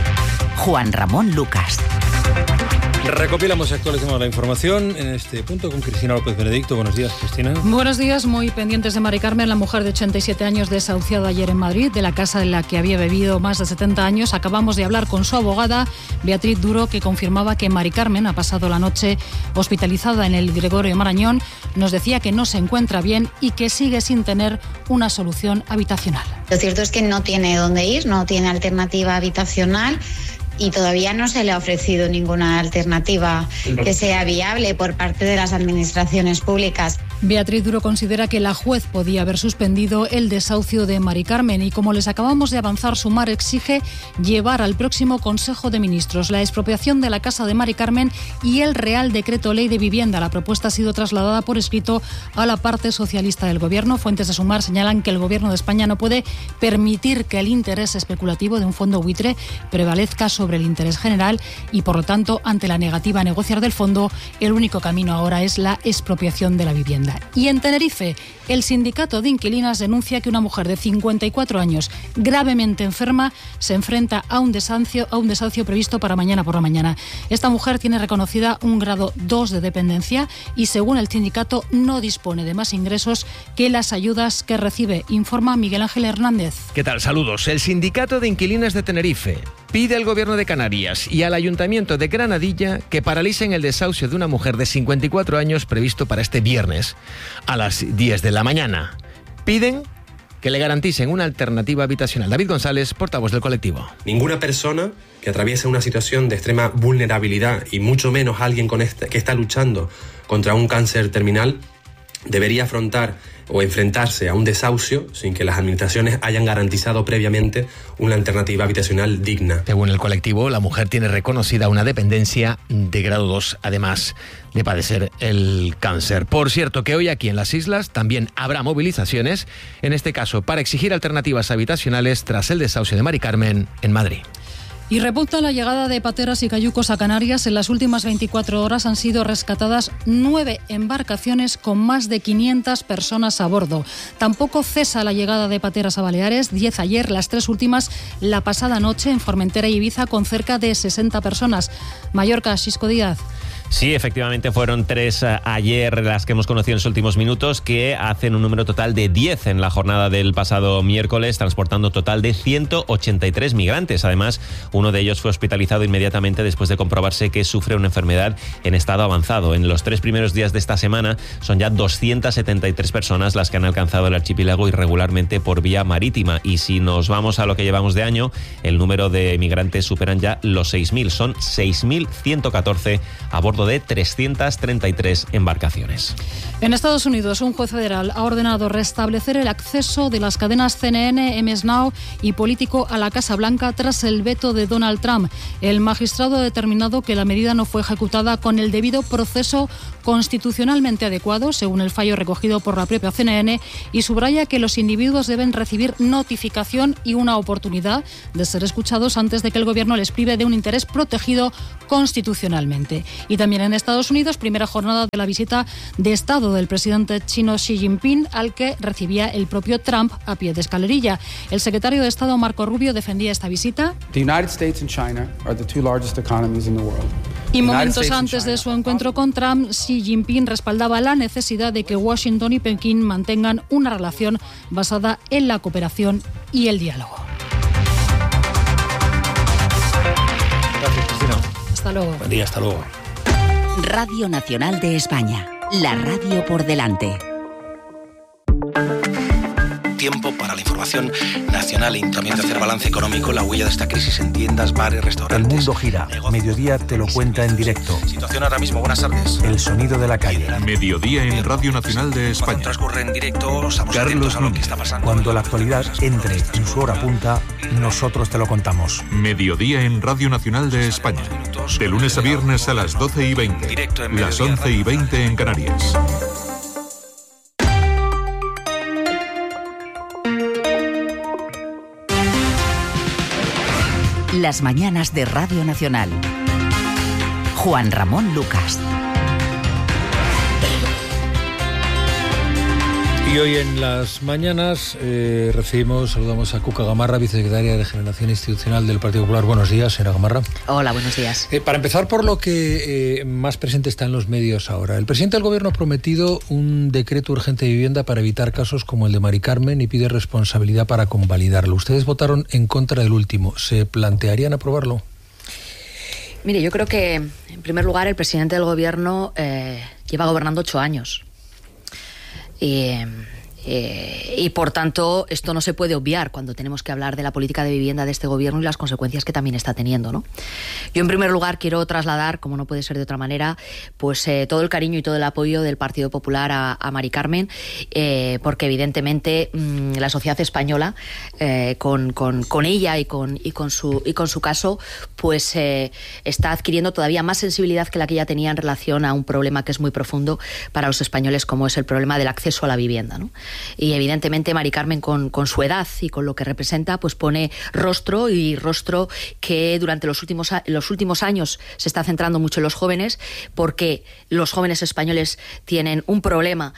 Juan Ramón Lucas. Recopilamos y actualizamos la información en este punto con Cristina López Benedicto. Buenos días, Cristina. Buenos días, muy pendientes de Mari Carmen, la mujer de 87 años desahuciada ayer en Madrid, de la casa en la que había vivido más de 70 años. Acabamos de hablar con su abogada, Beatriz Duro, que confirmaba que Mari Carmen ha pasado la noche hospitalizada en el Gregorio Marañón. Nos decía que no se encuentra bien y que sigue sin tener una solución habitacional. Lo cierto es que no tiene dónde ir, no tiene alternativa habitacional. Y todavía no se le ha ofrecido ninguna alternativa que sea viable por parte de las administraciones públicas. Beatriz Duro considera que la juez podía haber suspendido el desahucio de Mari Carmen y, como les acabamos de avanzar, Sumar exige llevar al próximo Consejo de Ministros la expropiación de la casa de Mari Carmen y el Real Decreto Ley de Vivienda. La propuesta ha sido trasladada por escrito a la parte socialista del Gobierno. Fuentes de Sumar señalan que el Gobierno de España no puede permitir que el interés especulativo de un fondo buitre prevalezca sobre el interés general y, por lo tanto, ante la negativa a negociar del fondo, el único camino ahora es la expropiación de la vivienda. Y en Tenerife, el sindicato de inquilinas denuncia que una mujer de 54 años gravemente enferma se enfrenta a un desahucio previsto para mañana por la mañana. Esta mujer tiene reconocida un grado 2 de dependencia y, según el sindicato, no dispone de más ingresos que las ayudas que recibe, informa Miguel Ángel Hernández. ¿Qué tal? Saludos. El sindicato de inquilinas de Tenerife pide al Gobierno de Canarias y al Ayuntamiento de Granadilla que paralicen el desahucio de una mujer de 54 años previsto para este viernes a las 10 de la mañana. Piden que le garanticen una alternativa habitacional. David González, portavoz del colectivo. Ninguna persona que atraviese una situación de extrema vulnerabilidad, y mucho menos alguien que está luchando contra un cáncer terminal, debería afrontar o enfrentarse a un desahucio sin que las administraciones hayan garantizado previamente una alternativa habitacional digna. Según el colectivo, la mujer tiene reconocida una dependencia de grado 2, además de padecer el cáncer. Por cierto, que hoy aquí en las islas también habrá movilizaciones, en este caso para exigir alternativas habitacionales tras el desahucio de Mari Carmen en Madrid. Y repunta la llegada de pateras y cayucos a Canarias. En las últimas 24 horas han sido rescatadas 9 embarcaciones con más de 500 personas a bordo. Tampoco cesa la llegada de pateras a Baleares, 10 ayer, las 3 últimas la pasada noche en Formentera y Ibiza, con cerca de 60 personas. Mallorca, Xisco Díaz. Sí, efectivamente fueron 3 ayer las que hemos conocido en los últimos minutos, que hacen un número total de 10 en la jornada del pasado miércoles, transportando total de 183 migrantes. Además, uno de ellos fue hospitalizado inmediatamente después de comprobarse que sufre una enfermedad en estado avanzado. En los 3 primeros días de esta semana son ya 273 personas las que han alcanzado el archipiélago irregularmente por vía marítima. Y si nos vamos a lo que llevamos de año, el número de migrantes superan ya los 6.000. Son 6.114 a bordo de 333 embarcaciones. En Estados Unidos, un juez federal ha ordenado restablecer el acceso de las cadenas CNN, MS Now y Político a la Casa Blanca tras el veto de Donald Trump. El magistrado ha determinado que la medida no fue ejecutada con el debido proceso constitucionalmente adecuado, según el fallo recogido por la propia CNN, y subraya que los individuos deben recibir notificación y una oportunidad de ser escuchados antes de que el gobierno les prive de un interés protegido constitucionalmente. Y también en Estados Unidos, primera jornada de la visita de Estado del presidente chino Xi Jinping, al que recibía el propio Trump a pie de escalerilla. El secretario de Estado, Marco Rubio, defendía esta visita. The United States and China are the 2 largest economies in the world. Y momentos antes de su encuentro con Trump, Xi Jinping respaldaba la necesidad de que Washington y Pekín mantengan una relación basada en la cooperación y el diálogo. Gracias, Cristina. Hasta luego. Buen día, hasta luego. Radio Nacional de España, la radio por delante. Tiempo para la información nacional y también de hacer balance económico, la huella de esta crisis en tiendas, bares, restaurantes. El mundo gira. Mediodía te lo cuenta en directo. Situación ahora mismo, buenas tardes. El sonido de la calle. Mediodía en Radio Nacional de España. Cuando transcurre en directo, estamos atentos a lo que está pasando. Cuando la actualidad entre en su hora punta, nosotros te lo contamos. Mediodía en Radio Nacional de España. De lunes a viernes a las 12:20. Directo en las 11:20 en Canarias. Las mañanas de Radio Nacional. Juan Ramón Lucas. Y hoy en las mañanas saludamos a Cuca Gamarra, vicesecretaria de Regeneración Institucional del Partido Popular. Buenos días, señora Gamarra. Hola, buenos días. Para empezar por lo que más presente está en los medios ahora. El presidente del Gobierno ha prometido un decreto urgente de vivienda para evitar casos como el de Mari Carmen y pide responsabilidad para convalidarlo. Ustedes votaron en contra del último. ¿Se plantearían aprobarlo? Mire, yo creo que, en primer lugar, el presidente del Gobierno lleva gobernando 8 años. Y por tanto esto no se puede obviar cuando tenemos que hablar de la política de vivienda de este gobierno y las consecuencias que también está teniendo, ¿no? Yo en primer lugar quiero trasladar, como no puede ser de otra manera, pues todo el cariño y todo el apoyo del Partido Popular a Mari Carmen, porque evidentemente la sociedad española con ella y con su caso pues está adquiriendo todavía más sensibilidad que la que ya tenía en relación a un problema que es muy profundo para los españoles, como es el problema del acceso a la vivienda, ¿no? Y evidentemente Mari Carmen con su edad y con lo que representa pues pone rostro que durante los últimos años se está centrando mucho en los jóvenes, porque los jóvenes españoles tienen un problema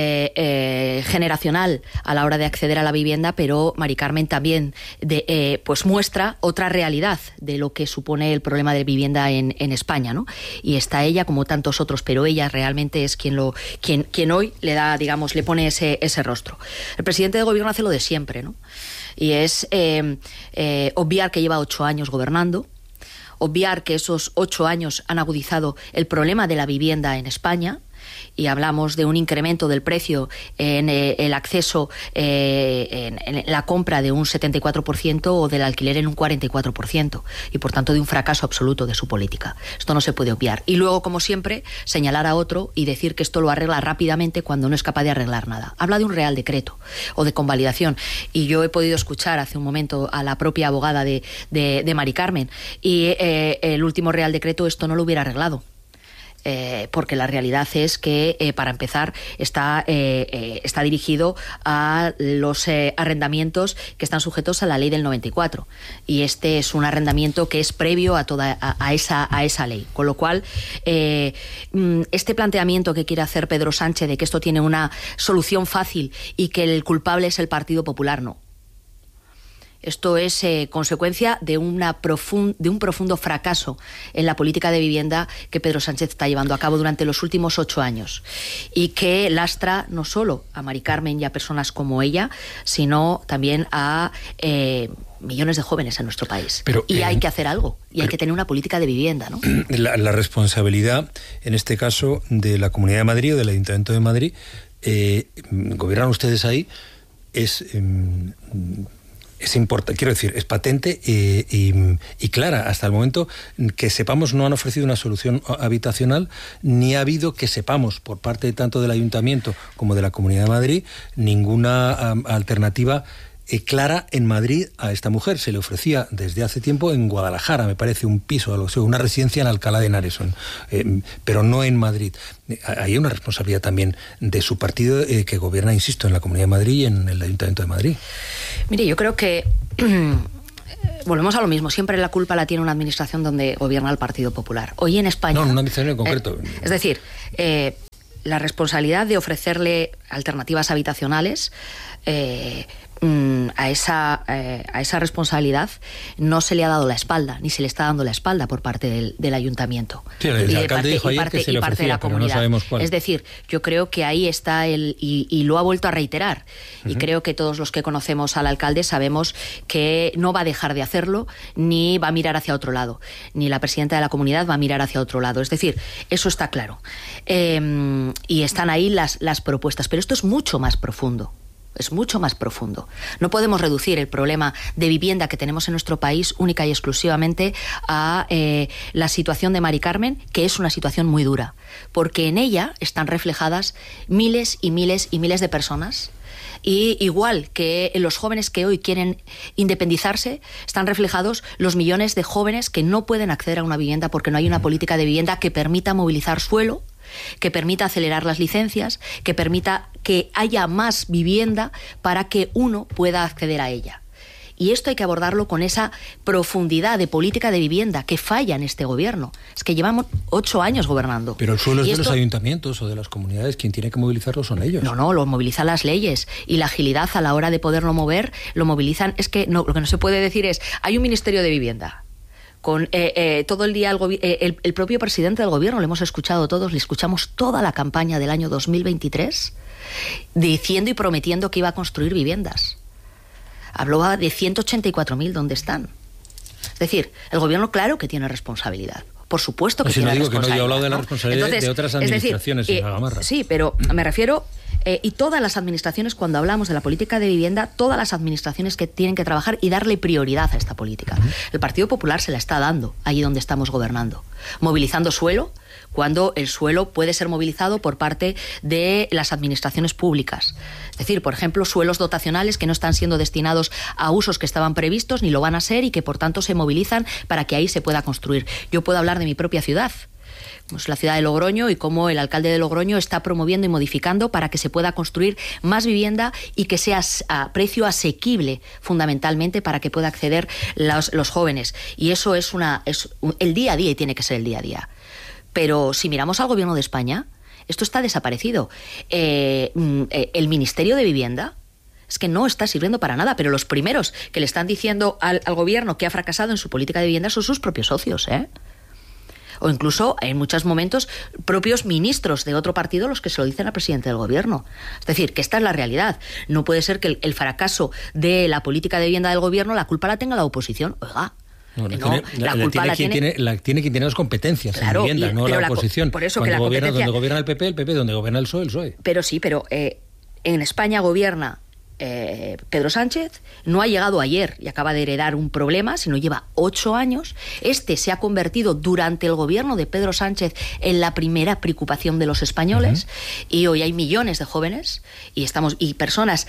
generacional a la hora de acceder a la vivienda, pero Mari Carmen también pues muestra otra realidad de lo que supone el problema de vivienda en España, ¿no? Y está ella como tantos otros, pero ella realmente es quien hoy le da, digamos, le pone ese rostro. El presidente del Gobierno hace lo de siempre, ¿no? Y es obviar que lleva 8 años gobernando, obviar que esos 8 años han agudizado el problema de la vivienda en España, y hablamos de un incremento del precio en el acceso, en la compra de un 74% o del alquiler en un 44%, y por tanto de un fracaso absoluto de su política. Esto no se puede obviar. Y luego, como siempre, señalar a otro y decir que esto lo arregla rápidamente cuando no es capaz de arreglar nada. Habla de un real decreto o de convalidación, y yo he podido escuchar hace un momento a la propia abogada de Mari Carmen, y el último real decreto esto no lo hubiera arreglado. Porque la realidad es que, para empezar, está dirigido a los arrendamientos que están sujetos a la ley del 94, y este es un arrendamiento que es previo a esa ley, con lo cual este planteamiento que quiere hacer Pedro Sánchez de que esto tiene una solución fácil y que el culpable es el Partido Popular, no. Esto es consecuencia de un profundo fracaso en la política de vivienda que Pedro Sánchez está llevando a cabo durante los últimos 8 años y que lastra no solo a Mari Carmen y a personas como ella, sino también a millones de jóvenes en nuestro país. Y hay que hacer algo, y hay que tener una política de vivienda, ¿no? La responsabilidad, en este caso, de la Comunidad de Madrid o del Ayuntamiento de Madrid, gobiernan ustedes ahí, es importante, quiero decir, es patente y clara. Hasta el momento que sepamos no han ofrecido una solución habitacional, ni ha habido, que sepamos, por parte tanto del Ayuntamiento como de la Comunidad de Madrid, ninguna alternativa clara en Madrid a esta mujer. Se le ofrecía desde hace tiempo en Guadalajara, me parece, un piso, una residencia en Alcalá de Henares, pero no en Madrid. Hay una responsabilidad también de su partido que gobierna, insisto, en la Comunidad de Madrid y en el Ayuntamiento de Madrid. Mire, yo creo que volvemos a lo mismo. Siempre la culpa la tiene una administración donde gobierna el Partido Popular. Hoy en España... No, una administración en concreto. Es decir, la responsabilidad de ofrecerle alternativas habitacionales... a esa responsabilidad no se le ha dado la espalda, ni se le está dando la espalda por parte del Ayuntamiento. Sí, el alcalde dijo ayer que se le ofrecía, pero no sabemos cuál. Es decir, yo creo que ahí está y lo ha vuelto a reiterar. Y creo que todos los que conocemos al alcalde sabemos que no va a dejar de hacerlo, ni va a mirar hacia otro lado, ni la presidenta de la comunidad va a mirar hacia otro lado. Es decir, eso está claro. Y están ahí las propuestas, pero esto es mucho más profundo. Es mucho más profundo. No podemos reducir el problema de vivienda que tenemos en nuestro país única y exclusivamente a la situación de Mari Carmen, que es una situación muy dura, porque en ella están reflejadas miles y miles y miles de personas. Y igual que los jóvenes que hoy quieren independizarse, están reflejados los millones de jóvenes que no pueden acceder a una vivienda porque no hay una política de vivienda que permita movilizar suelo, que permita acelerar las licencias, que permita que haya más vivienda para que uno pueda acceder a ella. Y esto hay que abordarlo con esa profundidad de política de vivienda que falla en este gobierno. Es que llevamos 8 años gobernando. Pero el suelo es de los ayuntamientos o de las comunidades. Quien tiene que movilizarlo son ellos. No, lo movilizan las leyes. Y la agilidad a la hora de poderlo mover, lo movilizan. Es que no, lo que no se puede decir es, hay un Ministerio de Vivienda. Con todo el día el propio presidente del gobierno, le hemos escuchado todos, le escuchamos toda la campaña del año 2023 diciendo y prometiendo que iba a construir viviendas. Hablaba de 184.000, ¿dónde están? Es decir, el gobierno claro que tiene responsabilidad. Por supuesto que tiene responsabilidad. Que no, yo he hablado de la responsabilidad de otras administraciones en la Gamarra. Sí, pero me refiero... y todas las administraciones, cuando hablamos de la política de vivienda, todas las administraciones que tienen que trabajar y darle prioridad a esta política. El Partido Popular se la está dando allí donde estamos gobernando, movilizando suelo, cuando el suelo puede ser movilizado por parte de las administraciones públicas. Es decir, por ejemplo, suelos dotacionales que no están siendo destinados a usos que estaban previstos ni lo van a ser y que por tanto se movilizan para que ahí se pueda construir. Yo puedo hablar de mi propia ciudad, como es la ciudad de Logroño, y cómo el alcalde de Logroño está promoviendo y modificando para que se pueda construir más vivienda y que sea a precio asequible, fundamentalmente, para que pueda acceder los jóvenes. Y eso es el día a día, y tiene que ser el día a día. Pero si miramos al gobierno de España, esto está desaparecido. El Ministerio de Vivienda es que no está sirviendo para nada, pero los primeros que le están diciendo al gobierno que ha fracasado en su política de vivienda son sus propios socios, o incluso en muchos momentos propios ministros de otro partido los que se lo dicen al presidente del gobierno. Es decir, que esta es la realidad. No puede ser que el fracaso de la política de vivienda del gobierno la culpa la tenga la oposición. Oiga, la tiene quien tiene las competencias, claro, en vivienda, no la oposición. Por eso donde gobierna el PP, donde gobierna el PSOE. Pero sí, en España gobierna Pedro Sánchez, no ha llegado ayer y acaba de heredar un problema, sino lleva 8 años. Este se ha convertido durante el gobierno de Pedro Sánchez en la primera preocupación de los españoles, y hoy hay millones de jóvenes y personas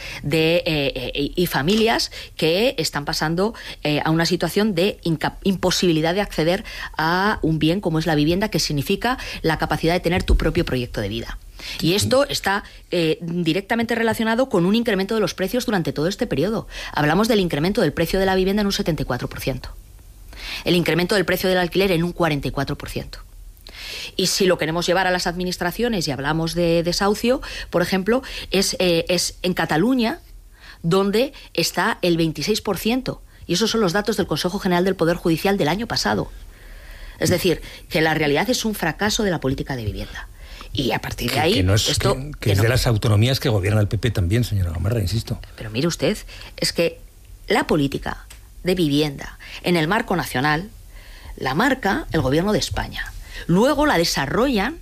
y familias que están pasando a una situación de imposibilidad de acceder a un bien como es la vivienda, que significa la capacidad de tener tu propio proyecto de vida. Y esto está directamente relacionado con un incremento de los precios durante todo este periodo. Hablamos del incremento del precio de la vivienda en un 74%. El incremento del precio del alquiler en un 44%. Y si lo queremos llevar a las administraciones y hablamos de desahucio, por ejemplo, es en Cataluña donde está el 26%. Y esos son los datos del Consejo General del Poder Judicial del año pasado. Es decir, que la realidad es un fracaso de la política de vivienda. Y a partir de ahí... Que es de las autonomías que gobierna el PP también, señora Gamarra, insisto. Pero mire usted, es que la política de vivienda en el marco nacional la marca el Gobierno de España. Luego la desarrollan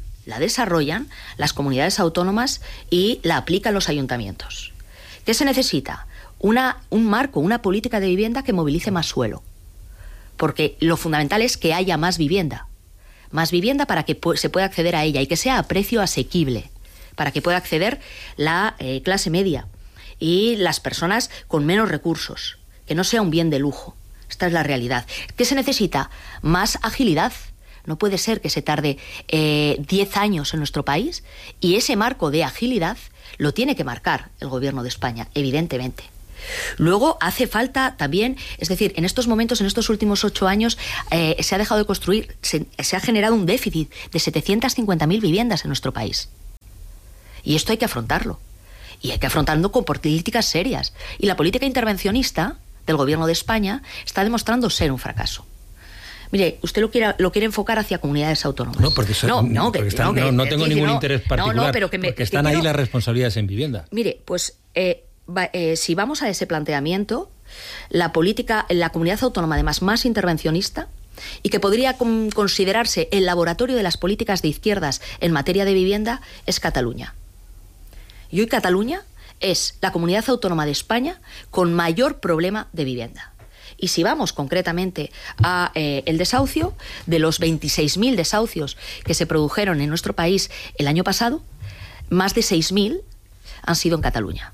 las comunidades autónomas y la aplican los ayuntamientos. ¿Qué se necesita? Un marco, una política de vivienda que movilice más suelo. Porque lo fundamental es que haya más vivienda para que se pueda acceder a ella y que sea a precio asequible, para que pueda acceder la clase media y las personas con menos recursos, que no sea un bien de lujo. Esta es la realidad. ¿Qué se necesita? Más agilidad. No puede ser que se tarde 10 años en nuestro país, y ese marco de agilidad lo tiene que marcar el Gobierno de España, evidentemente. Luego hace falta también, es decir, en estos momentos, en estos últimos 8 años, se ha dejado de construir, se ha generado un déficit de 750.000 viviendas en nuestro país. Y esto hay que afrontarlo. Y hay que afrontarlo con políticas serias. Y la política intervencionista del Gobierno de España está demostrando ser un fracaso. Mire, usted lo quiere enfocar hacia comunidades autónomas. No, porque no tengo ningún interés particular, porque están ahí las responsabilidades en vivienda. Mire, pues si vamos a ese planteamiento, la comunidad autónoma además más intervencionista y que podría considerarse el laboratorio de las políticas de izquierdas en materia de vivienda es Cataluña. Y hoy Cataluña es la comunidad autónoma de España con mayor problema de vivienda. Y si vamos concretamente a el desahucio, de los 26.000 desahucios que se produjeron en nuestro país el año pasado, más de 6.000 han sido en Cataluña.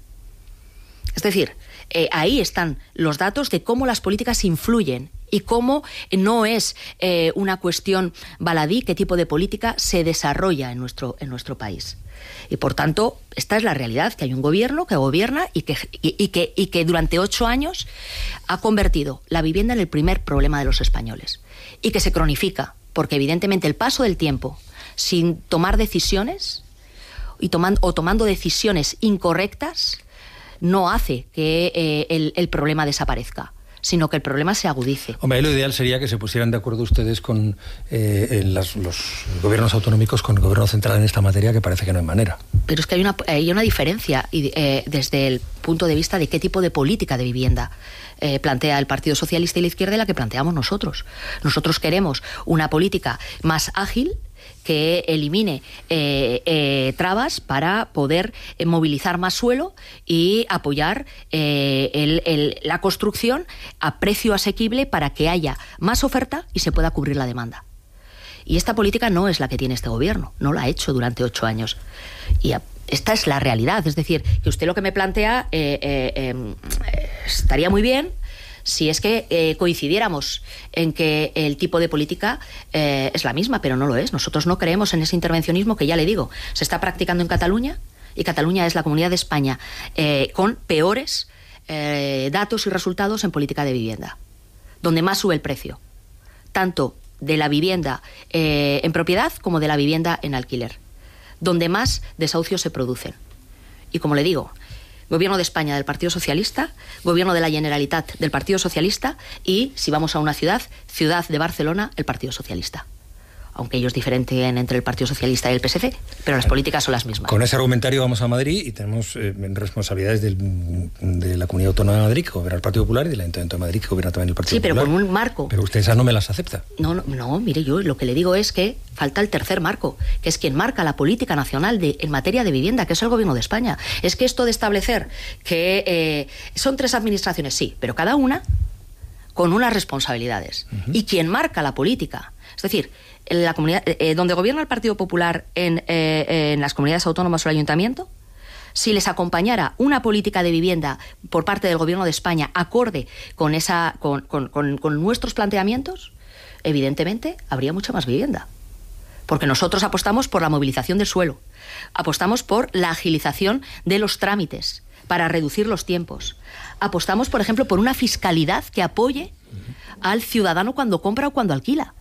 Es decir, ahí están los datos de cómo las políticas influyen y cómo no es una cuestión baladí qué tipo de política se desarrolla en nuestro país. Y por tanto, esta es la realidad, que hay un gobierno que gobierna y que durante 8 años ha convertido la vivienda en el primer problema de los españoles. Y que se cronifica, porque evidentemente el paso del tiempo sin tomar decisiones tomando decisiones incorrectas no hace que el problema desaparezca, sino que el problema se agudice. Hombre, lo ideal sería que se pusieran de acuerdo ustedes con los gobiernos autonómicos con el gobierno central en esta materia, que parece que no hay manera. Pero es que hay una diferencia desde el punto de vista de qué tipo de política de vivienda plantea el Partido Socialista y la izquierda y la que planteamos nosotros. Nosotros queremos una política más ágil, que elimine trabas para poder movilizar más suelo y apoyar la construcción a precio asequible para que haya más oferta y se pueda cubrir la demanda. Y esta política no es la que tiene este gobierno, no la ha hecho durante 8 años. Y esta es la realidad, es decir, que usted lo que me plantea estaría muy bien si es que coincidiéramos en que el tipo de política es la misma, pero no lo es. Nosotros no creemos en ese intervencionismo que, ya le digo, se está practicando en Cataluña, y Cataluña es la comunidad de España con peores datos y resultados en política de vivienda, donde más sube el precio, tanto de la vivienda en propiedad como de la vivienda en alquiler, donde más desahucios se producen. Y como le digo, Gobierno de España del Partido Socialista, Gobierno de la Generalitat del Partido Socialista y, si vamos a una ciudad de Barcelona, el Partido Socialista. Aunque ellos diferencien entre el Partido Socialista y el PSC, pero las políticas son las mismas. Con ese argumentario vamos a Madrid y tenemos responsabilidades de la Comunidad Autónoma de Madrid, que gobierna el Partido Popular, y del Ayuntamiento de Madrid, que gobierna también el Partido Popular. Sí, pero con un marco. Pero usted esas no me las acepta. No, mire, yo lo que le digo es que falta el tercer marco, que es quien marca la política nacional en materia de vivienda, que es el Gobierno de España. Es que esto de establecer que son 3 administraciones, sí, pero cada una con unas responsabilidades. Y quien marca la política, es decir, la comunidad donde gobierna el Partido Popular en las comunidades autónomas o el ayuntamiento, si les acompañara una política de vivienda por parte del Gobierno de España acorde con nuestros planteamientos, evidentemente habría mucha más vivienda. Porque nosotros apostamos por la movilización del suelo, apostamos por la agilización de los trámites para reducir los tiempos, apostamos, por ejemplo, por una fiscalidad que apoye al ciudadano cuando compra o cuando alquila.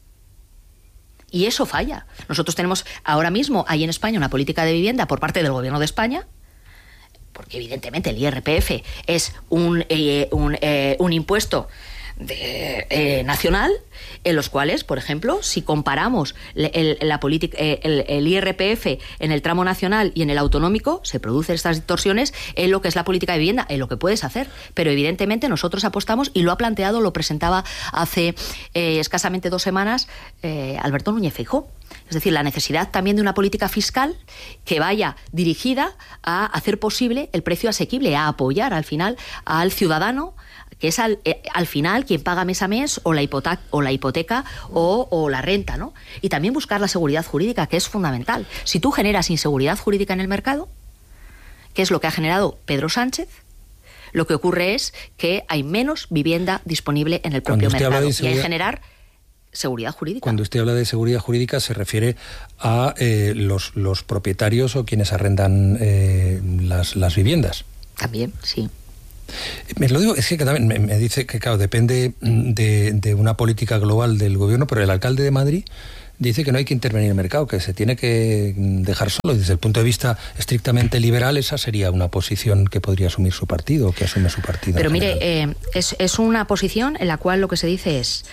Y eso falla. Nosotros tenemos ahora mismo, ahí en España, una política de vivienda por parte del Gobierno de España, porque evidentemente el IRPF es un impuesto nacional, en los cuales, por ejemplo, si comparamos el IRPF en el tramo nacional y en el autonómico, se producen estas distorsiones en lo que es la política de vivienda, en lo que puedes hacer. Pero evidentemente nosotros apostamos, y lo ha planteado, lo presentaba hace escasamente 2 semanas Alberto Núñez Feijóo. Es decir, la necesidad también de una política fiscal que vaya dirigida a hacer posible el precio asequible, a apoyar al final al ciudadano, que es al final quien paga mes a mes o la hipoteca o la renta, ¿no? Y también buscar la seguridad jurídica, que es fundamental. Si tú generas inseguridad jurídica en el mercado, que es lo que ha generado Pedro Sánchez, lo que ocurre es que hay menos vivienda disponible en el propio mercado. Y hay que generar seguridad jurídica. Cuando usted habla de seguridad jurídica se refiere a los propietarios o quienes arrendan las viviendas. También, sí. Me lo digo, es que también me dice que, claro, depende de una política global del gobierno, pero el alcalde de Madrid dice que no hay que intervenir en el mercado, que se tiene que dejar solo. Desde el punto de vista estrictamente liberal, esa sería una posición que podría asumir su partido, o que asume su partido. Pero mire, es una posición en la cual lo que se dice es...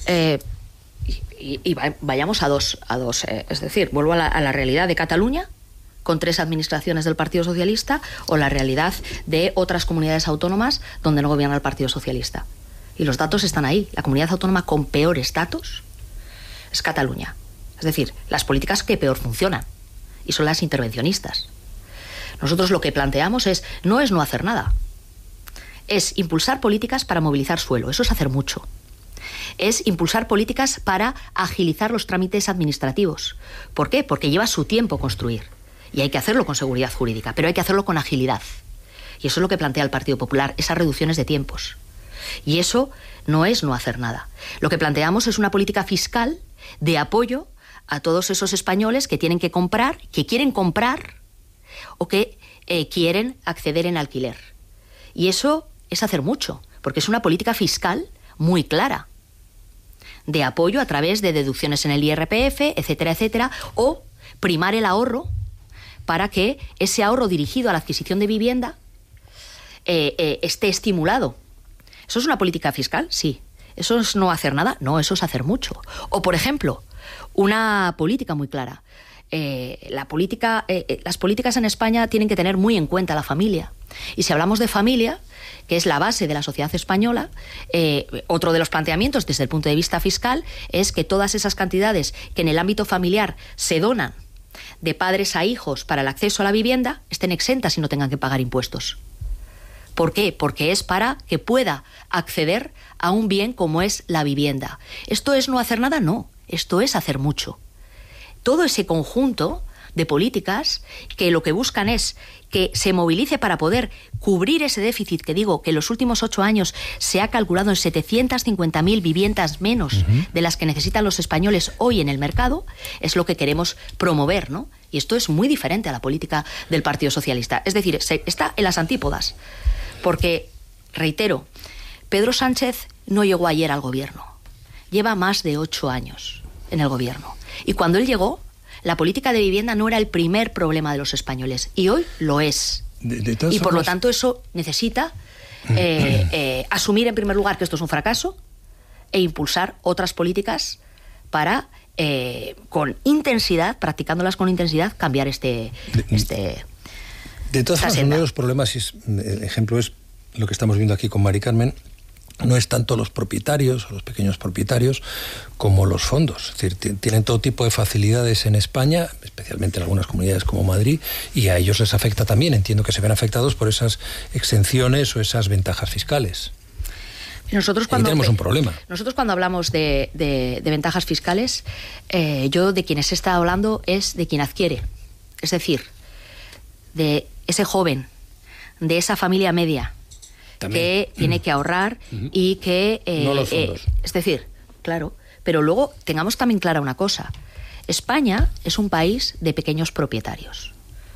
vayamos a dos, es decir, vuelvo a la realidad de Cataluña, con 3 administraciones del Partido Socialista, o la realidad de otras comunidades autónomas donde no gobierna el Partido Socialista. Y los datos están ahí. La comunidad autónoma con peores datos es Cataluña. Es decir, las políticas que peor funcionan, y son las intervencionistas. Nosotros lo que planteamos no es no hacer nada. Es impulsar políticas para movilizar suelo. Eso es hacer mucho. Es impulsar políticas para agilizar los trámites administrativos. ¿Por qué? Porque lleva su tiempo construir. Y hay que hacerlo con seguridad jurídica, pero hay que hacerlo con agilidad. Y eso es lo que plantea el Partido Popular, esas reducciones de tiempos. Y eso no es no hacer nada. Lo que planteamos es una política fiscal de apoyo a todos esos españoles que tienen que comprar, que quieren comprar o que quieren acceder en alquiler. Y eso es hacer mucho, porque es una política fiscal muy clara, de apoyo a través de deducciones en el IRPF, etcétera, etcétera, o primar el ahorro para que ese ahorro dirigido a la adquisición de vivienda esté estimulado. ¿Eso es una política fiscal? Sí. ¿Eso es no hacer nada? No, eso es hacer mucho. O, por ejemplo, una política muy clara. Las políticas en España tienen que tener muy en cuenta la familia. Y si hablamos de familia, que es la base de la sociedad española, otro de los planteamientos desde el punto de vista fiscal es que todas esas cantidades que en el ámbito familiar se donan de padres a hijos para el acceso a la vivienda estén exentas y no tengan que pagar impuestos. ¿Por qué? Porque es para que pueda acceder a un bien como es la vivienda. ¿Esto es no hacer nada? No, esto es hacer mucho. Todo ese conjunto de políticas que lo que buscan es que se movilice para poder cubrir ese déficit que digo que en los últimos 8 años se ha calculado en 750.000 viviendas menos de las que necesitan los españoles hoy en el mercado, es lo que queremos promover, ¿no? Y esto es muy diferente a la política del Partido Socialista. Es decir, está en las antípodas. Porque, reitero, Pedro Sánchez no llegó ayer al gobierno. Lleva más de 8 años en el gobierno. Y cuando él llegó, la política de vivienda no era el primer problema de los españoles. Y hoy lo es. Y por lo tanto eso necesita asumir en primer lugar que esto es un fracaso e impulsar otras políticas para, con intensidad, practicándolas con intensidad, cambiar De todas formas, uno de los problemas, el ejemplo es lo que estamos viendo aquí con Mari Carmen, no es tanto los propietarios o los pequeños propietarios como los fondos. Es decir, tienen todo tipo de facilidades en España, especialmente en algunas comunidades como Madrid, y a ellos les afecta también. Entiendo que se ven afectados por esas exenciones o esas ventajas fiscales. Nosotros tenemos un problema. Nosotros cuando hablamos de ventajas fiscales, yo de quien se está hablando es de quien adquiere. Es decir, de ese joven, de esa familia media, también, que tiene que ahorrar y que... no los fondos. Es decir, claro, pero luego tengamos también clara una cosa. España es un país de pequeños propietarios.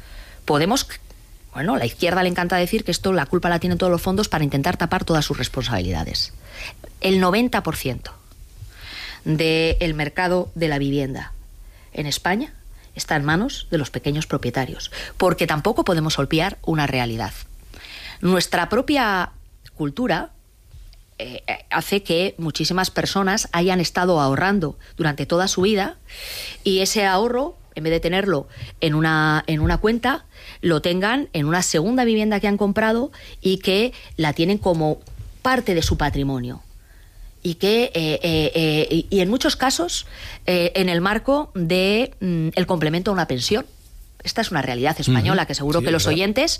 A la izquierda le encanta decir que esto, la culpa la tienen todos los fondos para intentar tapar todas sus responsabilidades. El 90% del mercado de la vivienda en España está en manos de los pequeños propietarios, porque tampoco podemos obviar una realidad. Nuestra propia cultura hace que muchísimas personas hayan estado ahorrando durante toda su vida y ese ahorro, en vez de tenerlo en una cuenta, lo tengan en una segunda vivienda que han comprado y que la tienen como parte de su patrimonio. Y que y en muchos casos en el marco de el complemento a una pensión. Esta es una realidad española que seguro que los oyentes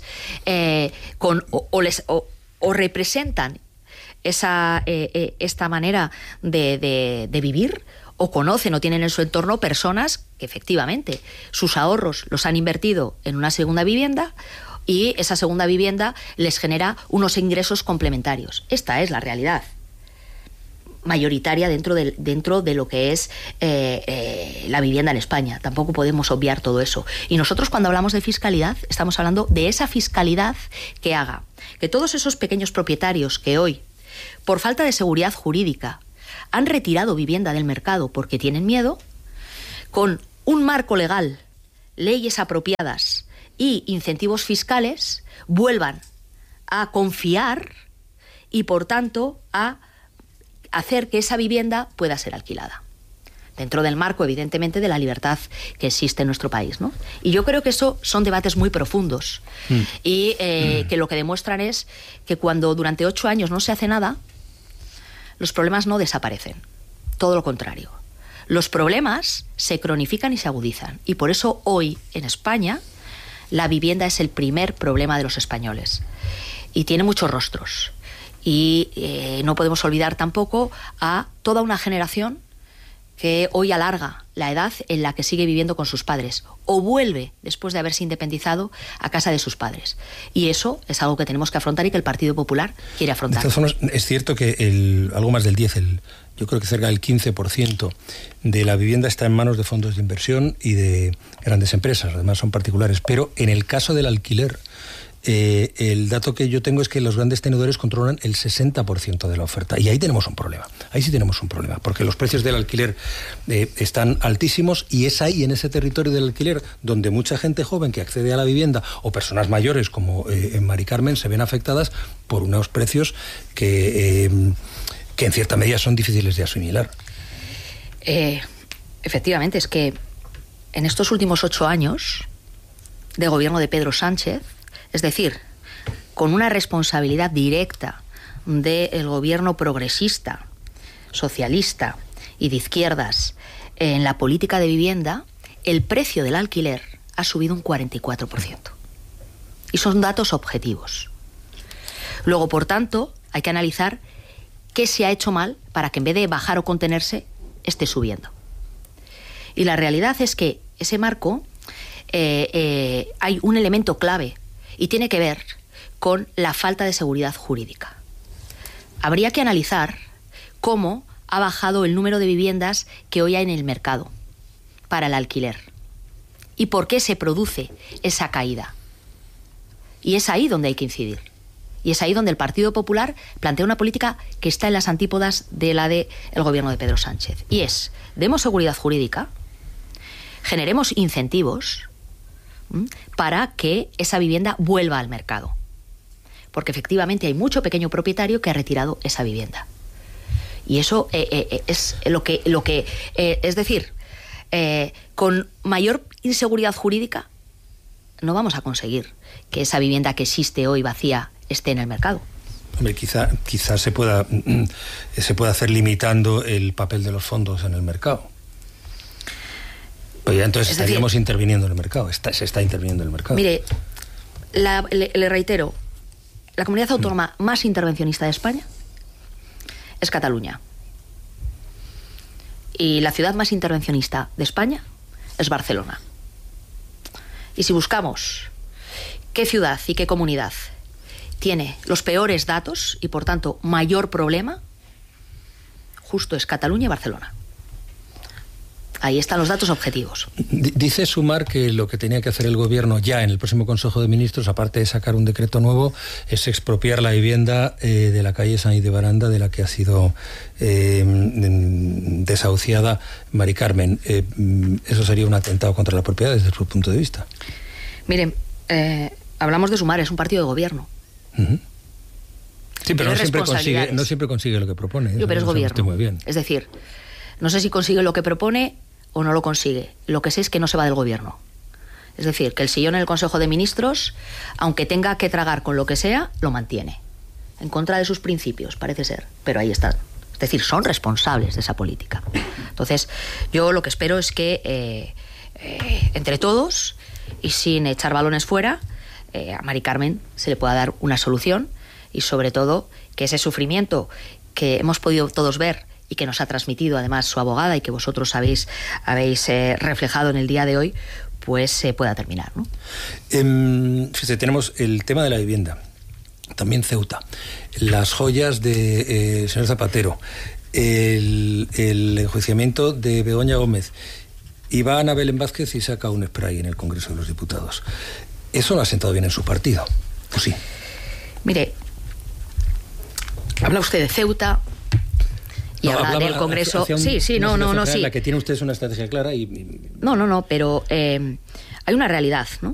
o representan esta manera de vivir, o conocen o tienen en su entorno personas que efectivamente sus ahorros los han invertido en una segunda vivienda y esa segunda vivienda les genera unos ingresos complementarios. Esta es la realidad mayoritaria dentro de lo que es la vivienda en España. Tampoco podemos obviar todo eso. Y nosotros, cuando hablamos de fiscalidad, estamos hablando de esa fiscalidad que haga que todos esos pequeños propietarios que hoy, por falta de seguridad jurídica, han retirado vivienda del mercado porque tienen miedo, con un marco legal, leyes apropiadas y incentivos fiscales, vuelvan a confiar y, por tanto, a hacer que esa vivienda pueda ser alquilada. Dentro del marco, evidentemente, de la libertad que existe en nuestro país, ¿no? Y yo creo que eso son debates muy profundos y que lo que demuestran es que cuando durante 8 años no se hace nada, los problemas no desaparecen. Todo lo contrario. Los problemas se cronifican y se agudizan. Y por eso hoy, en España, la vivienda es el primer problema de los españoles. Y tiene muchos rostros. Y no podemos olvidar tampoco a toda una generación que hoy alarga la edad en la que sigue viviendo con sus padres o vuelve, después de haberse independizado, a casa de sus padres. Y eso es algo que tenemos que afrontar y que el Partido Popular quiere afrontar. De todas formas, es cierto que algo más del 10, yo creo que cerca del 15% de la vivienda está en manos de fondos de inversión y de grandes empresas, además son particulares. Pero en el caso del alquiler, el dato que yo tengo es que los grandes tenedores controlan el 60% de la oferta. Y ahí tenemos un problema. Ahí sí tenemos un problema, porque los precios del alquiler están altísimos y es ahí, en ese territorio del alquiler, donde mucha gente joven que accede a la vivienda o personas mayores, como en Mari Carmen, se ven afectadas por unos precios que en cierta medida son difíciles de asimilar. Efectivamente, es que en estos últimos 8 años de gobierno de Pedro Sánchez, es decir, con una responsabilidad directa del gobierno progresista, socialista y de izquierdas en la política de vivienda, el precio del alquiler ha subido un 44%. Y son datos objetivos. Luego, por tanto, hay que analizar qué se ha hecho mal para que en vez de bajar o contenerse, esté subiendo. Y la realidad es que ese marco hay un elemento clave y tiene que ver con la falta de seguridad jurídica. Habría que analizar cómo ha bajado el número de viviendas que hoy hay en el mercado para el alquiler y por qué se produce esa caída. Y es ahí donde hay que incidir. Y es ahí donde el Partido Popular plantea una política que está en las antípodas de la del gobierno de Pedro Sánchez. Y es, demos seguridad jurídica, generemos incentivos para que esa vivienda vuelva al mercado. Porque efectivamente hay mucho pequeño propietario que ha retirado esa vivienda. Y eso es lo que es decir, con mayor inseguridad jurídica no vamos a conseguir que esa vivienda que existe hoy vacía esté en el mercado. Hombre, quizá se pueda hacer limitando el papel de los fondos en el mercado. Pues ya entonces estaríamos interviniendo en el mercado. Se está interviniendo en el mercado. Mire, le reitero, la comunidad autónoma más intervencionista de España es Cataluña. Y la ciudad más intervencionista de España es Barcelona. Y si buscamos qué ciudad y qué comunidad tiene los peores datos y por tanto mayor problema, justo es Cataluña y Barcelona. Ahí están los datos objetivos. Dice Sumar que lo que tenía que hacer el gobierno ya en el próximo Consejo de Ministros, aparte de sacar un decreto nuevo, es expropiar la vivienda de la calle San Ildebaranda, de la que ha sido desahuciada Mari Carmen. Eso sería un atentado contra la propiedad desde su punto de vista. Miren, hablamos de Sumar, es un partido de gobierno. Sí, pero no siempre consigue lo que propone. Pero es gobierno. Muy bien. Es decir, no sé si consigue lo que propone o no lo consigue. Lo que sé es que no se va del gobierno. Es decir, que el sillón en el Consejo de Ministros, aunque tenga que tragar con lo que sea, lo mantiene. En contra de sus principios, parece ser. Pero ahí está. Es decir, son responsables de esa política. Entonces, yo lo que espero es que entre todos y sin echar balones fuera, a Mari Carmen se le pueda dar una solución y sobre todo que ese sufrimiento que hemos podido todos ver y que nos ha transmitido además su abogada y que vosotros habéis reflejado en el día de hoy, pues se pueda terminar, ¿no? Fíjate, tenemos el tema de la vivienda, también Ceuta, las joyas de señor Zapatero, el enjuiciamiento de Begoña Gómez, y va Ana Belén Vázquez y saca un spray en el Congreso de los Diputados. Eso no ha sentado bien en su partido, ¿o sí? Mire, habla usted de Ceuta y habla del Congreso. Sí, no, sí. La que tiene usted es una estrategia clara y... No, pero hay una realidad, ¿no?